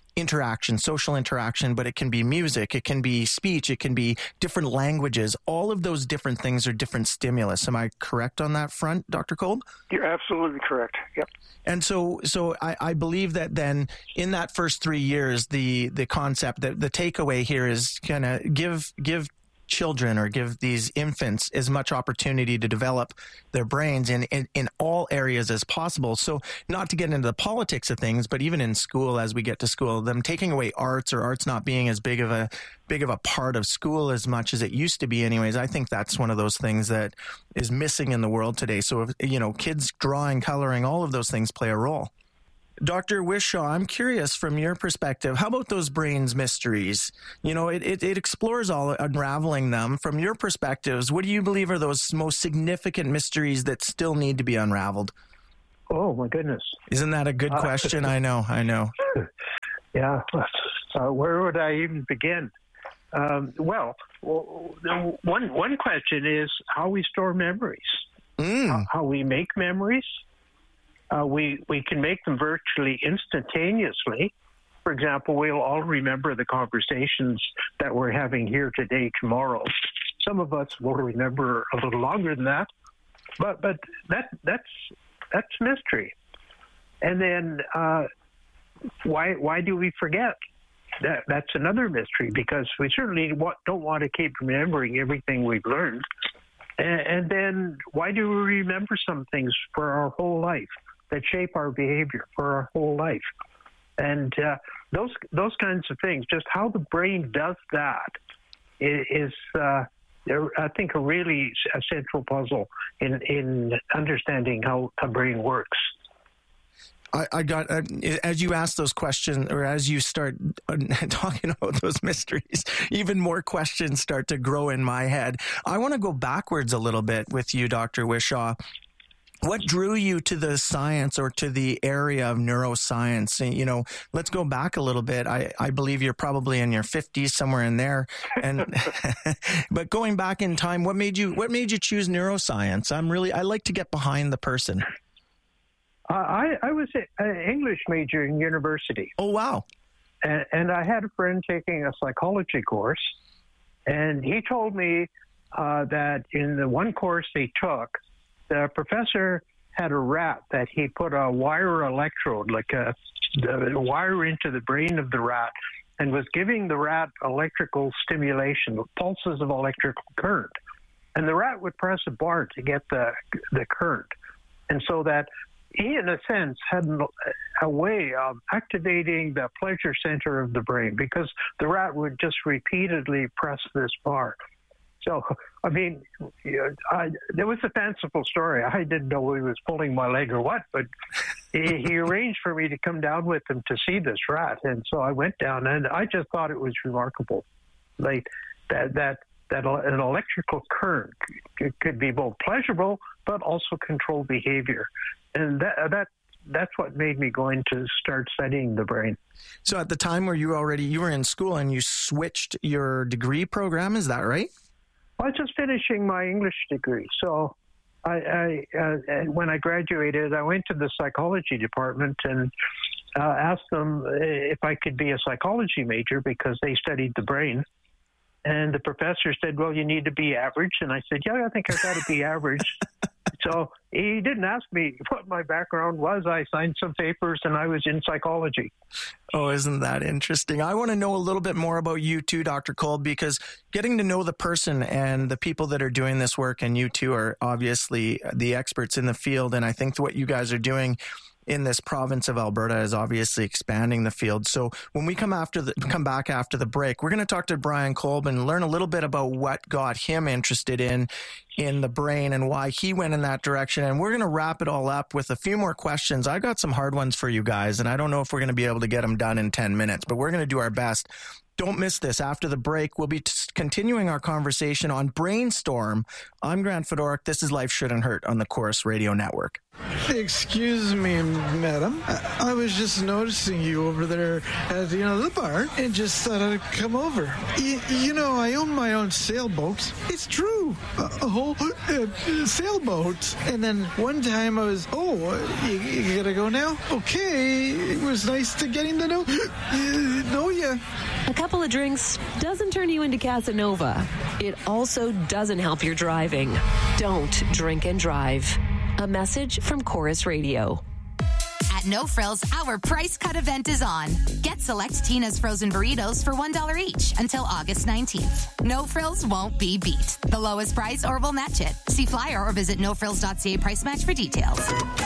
[SPEAKER 13] interaction, social interaction, but it can be music, it can be speech, it can be different languages. All of those different things are different stimulus. Am I correct on that front, Doctor Kolb?
[SPEAKER 3] You're absolutely correct. Yep.
[SPEAKER 13] And so, so I, I believe that then in that first three years, the the concept, that the takeaway here is kind of give give children or give these infants as much opportunity to develop their brains in, in, in all areas as possible. So not to get into the politics of things, but even in school, as we get to school, them taking away arts or arts not being as big of a big of a part of school as much as it used to be anyways, I think that's one of those things that is missing in the world today. So, if, you know, kids drawing, coloring, all of those things play a role. Doctor Wishaw, I'm curious from your perspective, how about those brains mysteries? You know, it, it, it explores all unraveling them. From your perspectives, what do you believe are those most significant mysteries that still need to be unraveled?
[SPEAKER 4] Oh, my goodness.
[SPEAKER 13] Isn't that a good uh, question? I know, I know.
[SPEAKER 4] Yeah. Uh, where would I even begin? Um, well, one, one question is how we store memories,
[SPEAKER 13] mm.
[SPEAKER 4] how, how we make memories. Uh, we, we can make them virtually instantaneously. For example, we'll all remember the conversations that we're having here today, tomorrow. Some of us will remember a little longer than that, but but that that's that's mystery. And then uh, why why do we forget? That that's another mystery, because we certainly don't want to keep remembering everything we've learned. And, and then why do we remember some things for our whole life, that shape our behavior for our whole life? And uh, those those kinds of things, just how the brain does that is, uh, I think, a really a central puzzle in, in understanding how a brain works.
[SPEAKER 13] I, I got, uh, as you ask those questions, or as you start uh, talking about those mysteries, even more questions start to grow in my head. I want to go backwards a little bit with you, Doctor Wishaw. What drew you to the science or to the area of neuroscience? You know, let's go back a little bit. I, I believe you're probably in your fifties, somewhere in there. And but going back in time, what made you what made you choose neuroscience? I'm really I like to get behind the person.
[SPEAKER 4] Uh, I I was an English major in university.
[SPEAKER 13] Oh wow!
[SPEAKER 4] And, and I had a friend taking a psychology course, and he told me uh, that in the one course they took, the professor had a rat that he put a wire electrode, like a, a wire into the brain of the rat, and was giving the rat electrical stimulation, pulses of electrical current. And the rat would press a bar to get the the current. And so that he, in a sense, had a way of activating the pleasure center of the brain, because the rat would just repeatedly press this bar. So, I mean, you know, I, there was a fanciful story. I didn't know he was pulling my leg or what, but he, he arranged for me to come down with him to see this rat. And so I went down, and I just thought it was remarkable. Like that, that, that an electrical current could, could be both pleasurable, but also control behavior. And that, that that's what made me go into start studying the brain.
[SPEAKER 13] So at the time where you were already, you were in school and you switched your degree program, is that right?
[SPEAKER 4] I was just finishing my English degree. So I, I uh, when I graduated, I went to the psychology department and uh, asked them if I could be a psychology major, because they studied the brain. And the professor said, well, you need to be average. And I said, yeah, I think I got to be average. So he didn't ask me what my background was. I signed some papers and I was in psychology.
[SPEAKER 13] Oh, isn't that interesting? I want to know a little bit more about you too, Doctor Kolb, because getting to know the person and the people that are doing this work, and you two are obviously the experts in the field. And I think what you guys are doing in this province of Alberta is obviously expanding the field. So when we come after the come back after the break, we're going to talk to Brian Kolb and learn a little bit about what got him interested in in the brain and why he went in that direction. And we're going to wrap it all up with a few more questions. I got some hard ones for you guys, and I don't know if we're going to be able to get them done in ten minutes, but we're going to do our best. Don't miss this. After the break, we'll be t- continuing our conversation on Brainstorm. I'm Grant Fedoruk. This is Life Shouldn't Hurt on the Chorus Radio Network.
[SPEAKER 9] Excuse me, madam. I, I was just noticing you over there at you know the bar, and just thought I'd come over. Y- you know, I own my own sailboat. It's true, a, a whole uh, sailboat. And then one time I was, oh, you, you gotta go now? Okay, it was nice to getting to know
[SPEAKER 11] A couple of drinks doesn't turn you into Casanova. It also doesn't help your driving. Don't drink and drive. A message from Chorus Radio.
[SPEAKER 12] At No Frills, our price cut event is on. Get select Tina's frozen burritos for one dollar each until August nineteenth. No Frills won't be beat. The lowest price or we'll match it. See flyer or visit no frills dot c a price match for details.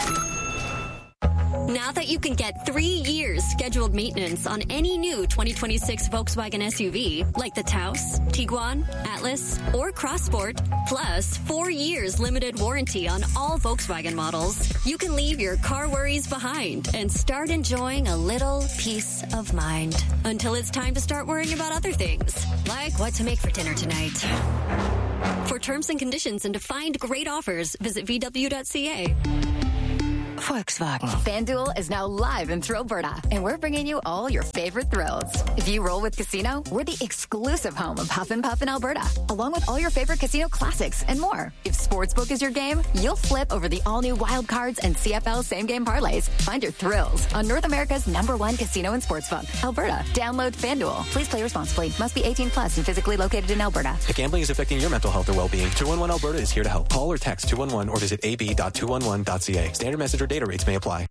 [SPEAKER 5] Now that you can get three years scheduled maintenance on any new twenty twenty-six Volkswagen S U V, like the Taos, Tiguan, Atlas, or Crossport, plus four years limited warranty on all Volkswagen models, you can leave your car worries behind and start enjoying a little peace of mind until it's time to start worrying about other things, like what to make for dinner tonight. For terms and conditions and to find great offers, visit v w dot c a.
[SPEAKER 25] Volkswagen. FanDuel is now live in Thrillberta, and we're bringing you all your favorite thrills. If you roll with Casino, we're the exclusive home of Huff and Puff in Alberta, along with all your favorite casino classics and more. If Sportsbook is your game, you'll flip over the all-new Wild Cards and C F L same-game parlays. Find your thrills on North America's number one casino and sportsbook, Alberta. Download FanDuel. Please play responsibly. Must be eighteen plus and physically located in Alberta.
[SPEAKER 14] If gambling is affecting your mental health or well-being, two one one Alberta is here to help. Call or text two one one or visit a b dot two one one dot c a. Standard message or data rates may apply.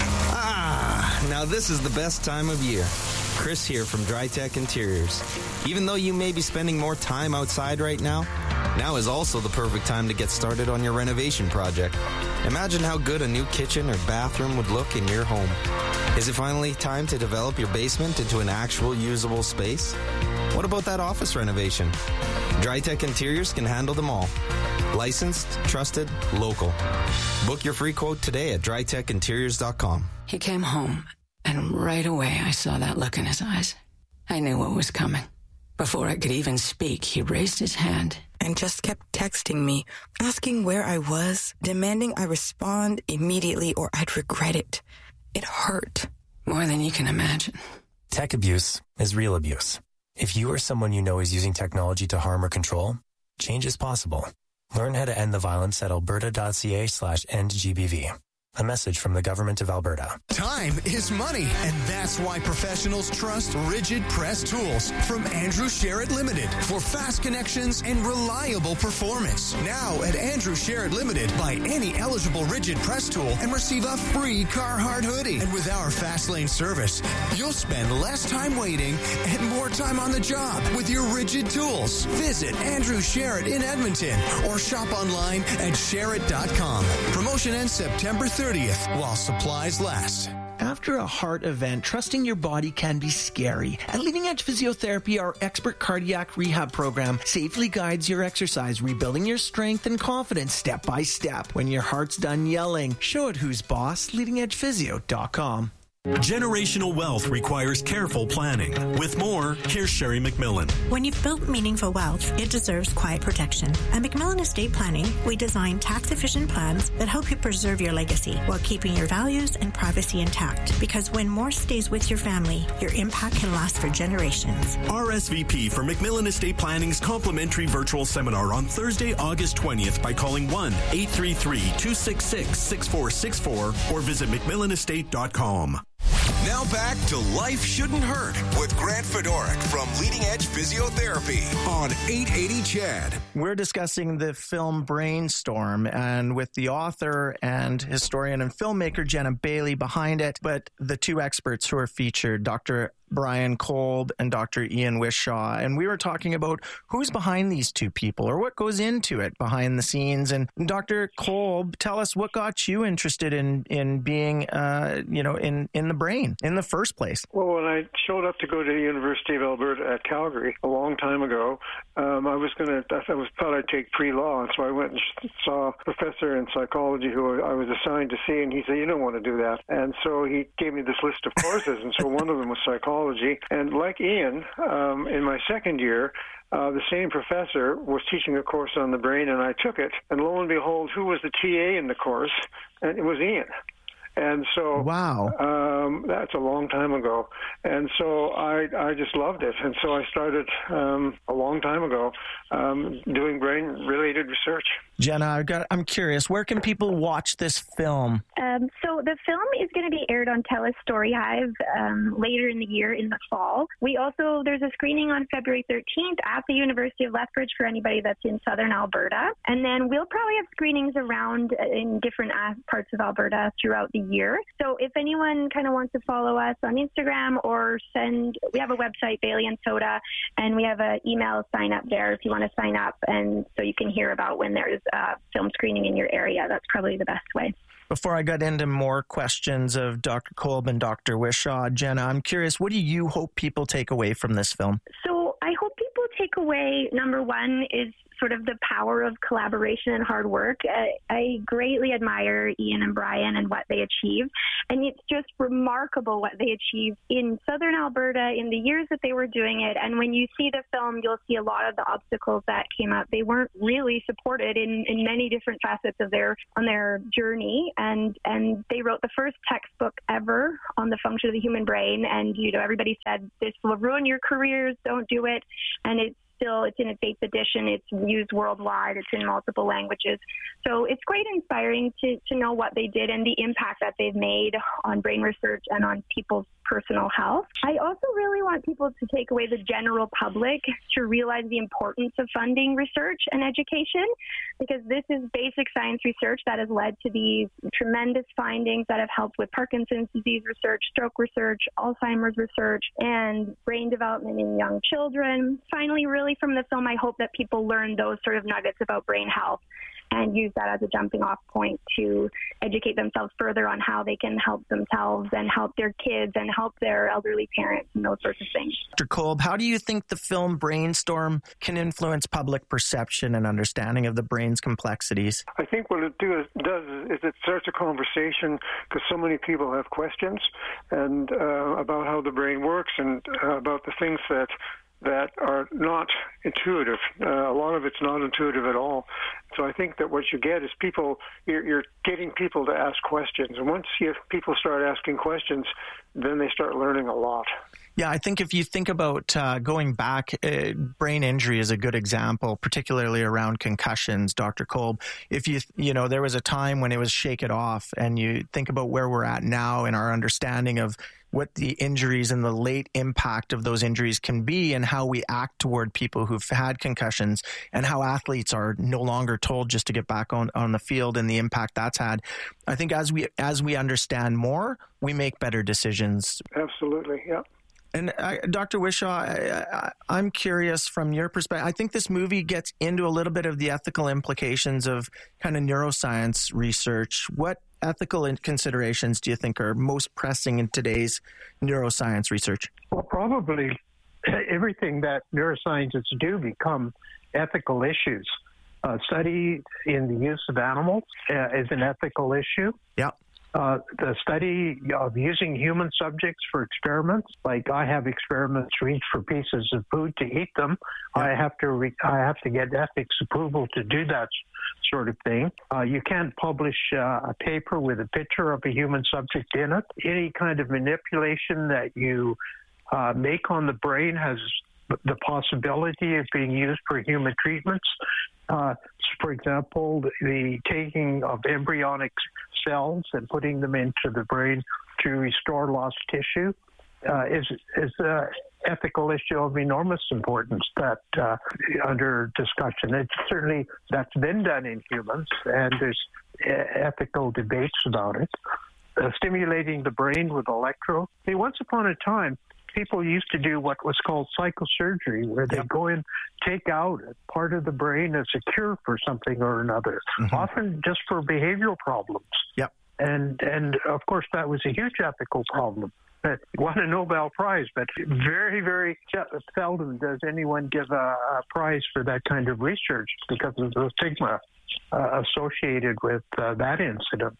[SPEAKER 15] Ah, now this is the best time of year. Chris here from DryTech Interiors. Even though you may be spending more time outside right now, now is also the perfect time to get started on your renovation project. Imagine how good a new kitchen or bathroom would look in your home. Is it finally time to develop your basement into an actual usable space? What about that office renovation? DryTech Interiors can handle them all. Licensed, trusted, local. Book your free quote today at dry tech interiors dot com.
[SPEAKER 29] He came home, and right away I saw that look in his eyes. I knew what was coming. Before I could even speak, he raised his hand
[SPEAKER 16] and just kept texting me, asking where I was, demanding I respond immediately or I'd regret it. It hurt.
[SPEAKER 29] More than you can imagine.
[SPEAKER 17] Tech abuse is real abuse. If you or someone you know is using technology to harm or control, change is possible. Learn how to end the violence at alberta.ca slash end GBV. A message from the Government of Alberta.
[SPEAKER 19] Time is money, and that's why professionals trust Rigid Press Tools from Andrew Sherritt Limited for fast connections and reliable performance. Now at Andrew Sherritt Limited, buy any eligible Rigid Press tool and receive a free Carhartt hoodie. And with our fast lane service, you'll spend less time waiting and more time on the job with your Rigid tools. Visit Andrew Sherritt in Edmonton or shop online at sherritt dot com. Promotion ends September thirtieth while supplies last.
[SPEAKER 13] After a heart event, trusting your body can be scary. At Leading Edge Physiotherapy, our expert cardiac rehab program safely guides your exercise, rebuilding your strength and confidence step by step. When your heart's done yelling, show it who's boss. leading edge physio dot com.
[SPEAKER 21] Generational wealth requires careful planning. With more, here's Sherry McMillan.
[SPEAKER 22] When you've built meaningful wealth, it deserves quiet protection. At McMillan Estate Planning, we design tax-efficient plans that help you preserve your legacy while keeping your values and privacy intact. Because when more stays with your family, your impact can last for generations.
[SPEAKER 21] R S V P for McMillan Estate Planning's complimentary virtual seminar on Thursday, August twentieth by calling one eight three three, two six six, six four six four or visit mcmillan estate dot com.
[SPEAKER 7] Now back to Life Shouldn't Hurt with Grant Fedoruk from Leading Edge Physiotherapy on eight eighty C H E D.
[SPEAKER 13] We're discussing the film Brainstorm, and with the author and historian and filmmaker Jenna Bailey behind it, but the two experts who are featured, Doctor Brian Kolb and Doctor Ian Wishaw. And we were talking about who's behind these two people or what goes into it behind the scenes. And Doctor Kolb, tell us what got you interested in, in being, uh, you know, in, in the brain in the first place.
[SPEAKER 3] Well, when I showed up to go to the University of Alberta at Calgary a long time ago, um, I was going to, I was thought I'd take pre-law. And so I went and saw a professor in psychology who I was assigned to see. And he said, you don't want to do that. And so he gave me this list of courses. And so one of them was psychology. And like Ian, um, in my second year, uh, the same professor was teaching a course on the brain, and I took it. And lo and behold, who was the T A in the course? And it was Ian. And so,
[SPEAKER 13] wow,
[SPEAKER 3] um, that's a long time ago. And so I, I just loved it. And so I started um, a long time ago um, doing brain-related research.
[SPEAKER 13] Jenna, I've got, I'm curious, where can people watch this film?
[SPEAKER 2] Um, so the film is going to be aired on TELUS Story Hive um, later in the year, in the fall. We also, there's a screening on February thirteenth at the University of Lethbridge for anybody that's in southern Alberta. And then we'll probably have screenings around in different parts of Alberta throughout the year. So if anyone kind of wants to follow us on Instagram or send, we have a website, Bailey and Soda, and we have an email sign up there if you want to sign up, and so you can hear about when there's a film screening in your area. That's probably the best way.
[SPEAKER 13] Before I got into more questions of Doctor Kolb and Doctor Wishaw, Jenna, I'm curious, what do you hope people take away from this film?
[SPEAKER 2] So I hope people take away, number one, is sort of the power of collaboration and hard work. I, I greatly admire Ian and Brian and what they achieved. And it's just remarkable what they achieved in southern Alberta in the years that they were doing it. And when you see the film, you'll see a lot of the obstacles that came up. They weren't really supported in, in many different facets of their on their journey. And, and they wrote the first textbook ever on the function of the human brain. And, you know, everybody said, this will ruin your careers, don't do it. And it's still, it's in its eighth edition. It's used worldwide. It's in multiple languages. So it's quite inspiring to, to know what they did and the impact that they've made on brain research and on people's personal health. I also really want people to take away, the general public, to realize the importance of funding research and education, because this is basic science research that has led to these tremendous findings that have helped with Parkinson's disease research, stroke research, Alzheimer's research, and brain development in young children. Finally, really from the film, I hope that people learn those sort of nuggets about brain health and use that as a jumping off point to educate themselves further on how they can help themselves and help their kids and help their elderly parents and those sorts of things.
[SPEAKER 13] Doctor Kolb, how do you think the film Brainstorm can influence public perception and understanding of the brain's complexities?
[SPEAKER 3] I think what it do, does is it starts a conversation, because so many people have questions and uh, about how the brain works and uh, about the things that that are not intuitive. Uh, a lot of it's not intuitive at all. So I think that what you get is people, you're, you're getting people to ask questions. And once you, people start asking questions, then they start learning a lot.
[SPEAKER 13] Yeah, I think if you think about uh, going back, uh, brain injury is a good example, particularly around concussions, Doctor Kolb. If you, you know, there was a time when it was shake it off, and you think about where we're at now in our understanding of what the injuries and the late impact of those injuries can be, and how we act toward people who've had concussions, and how athletes are no longer told just to get back on, on the field, and the impact that's had. I think as we as we understand more, we make better decisions.
[SPEAKER 3] Absolutely, yeah.
[SPEAKER 13] And uh, Doctor Wishaw, I, I, I'm curious from your perspective. I think this movie gets into a little bit of the ethical implications of kind of neuroscience research. What ethical considerations do you think are most pressing in today's neuroscience research?
[SPEAKER 4] Well, probably everything that neuroscientists do become ethical issues. Uh, study in the use of animals uh, is an ethical issue.
[SPEAKER 13] Yeah.
[SPEAKER 4] Uh, the study of using human subjects for experiments, like I have experiments reach for pieces of food to eat them. Yeah. I have to re- I have to get ethics approval to do that sort of thing. Uh, you can't publish uh, a paper with a picture of a human subject in it. Any kind of manipulation that you uh, make on the brain has the possibility of being used for human treatments. Uh, for example, the, the taking of embryonic cells and putting them into the brain to restore lost tissue uh, is is an ethical issue of enormous importance that uh, under discussion. It's certainly that's been done in humans, and there's ethical debates about it. Uh, stimulating the brain with electrodes. See, once upon a time, people used to do what was called psychosurgery, where they yep. go in, take out part of the brain as a cure for something or another, mm-hmm. often just for behavioral problems.
[SPEAKER 13] Yep.
[SPEAKER 4] And, and of course, that was a huge ethical problem. It won a Nobel Prize, but very, very seldom does anyone give a, a prize for that kind of research because of the stigma uh, associated with uh, that incident.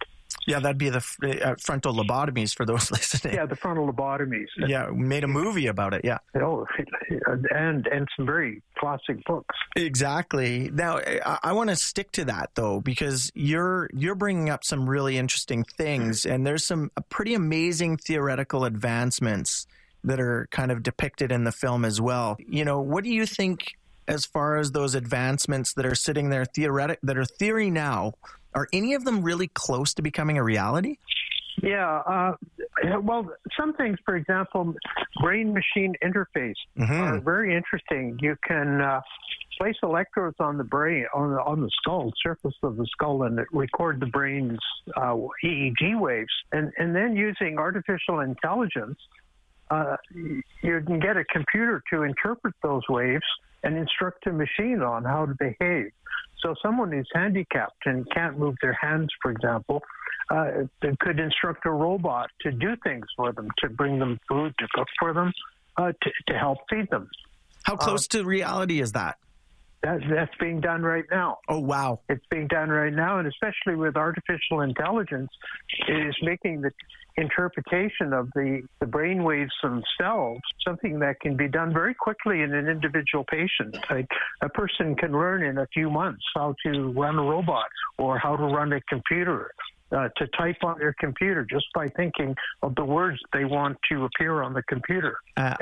[SPEAKER 13] Yeah, that'd be the uh, frontal lobotomies for those listening.
[SPEAKER 4] Yeah, the frontal lobotomies.
[SPEAKER 13] Yeah, we made a movie about it, yeah.
[SPEAKER 4] Oh, and and some very classic books.
[SPEAKER 13] Exactly. Now, I, I want to stick to that, though, because you're you're bringing up some really interesting things, and there's some pretty amazing theoretical advancements that are kind of depicted in the film as well. You know, what do you think as far as those advancements that are sitting there theoretic that are theory now? Are any of them really close to becoming a reality?
[SPEAKER 4] Yeah. Uh, well, some things, for example, brain-machine interface mm-hmm. are very interesting. You can uh, place electrodes on the brain, on the, on the skull, surface of the skull, and record the brain's uh, E E G waves. And, and then using artificial intelligence, uh, you can get a computer to interpret those waves and instruct a machine on how to behave. So someone who's handicapped and can't move their hands, for example, uh, they could instruct a robot to do things for them, to bring them food, to cook for them, uh, to, to help feed them.
[SPEAKER 13] How close uh, to reality is that?
[SPEAKER 4] that? That's being done right now.
[SPEAKER 13] Oh, wow.
[SPEAKER 4] It's being done right now, and especially with artificial intelligence, it is making the interpretation of the, the brain waves themselves something that can be done very quickly in an individual patient. Like a person can learn in a few months how to run a robot or how to run a computer, uh, to type on their computer just by thinking of the words they want to appear on the computer.
[SPEAKER 13] Uh,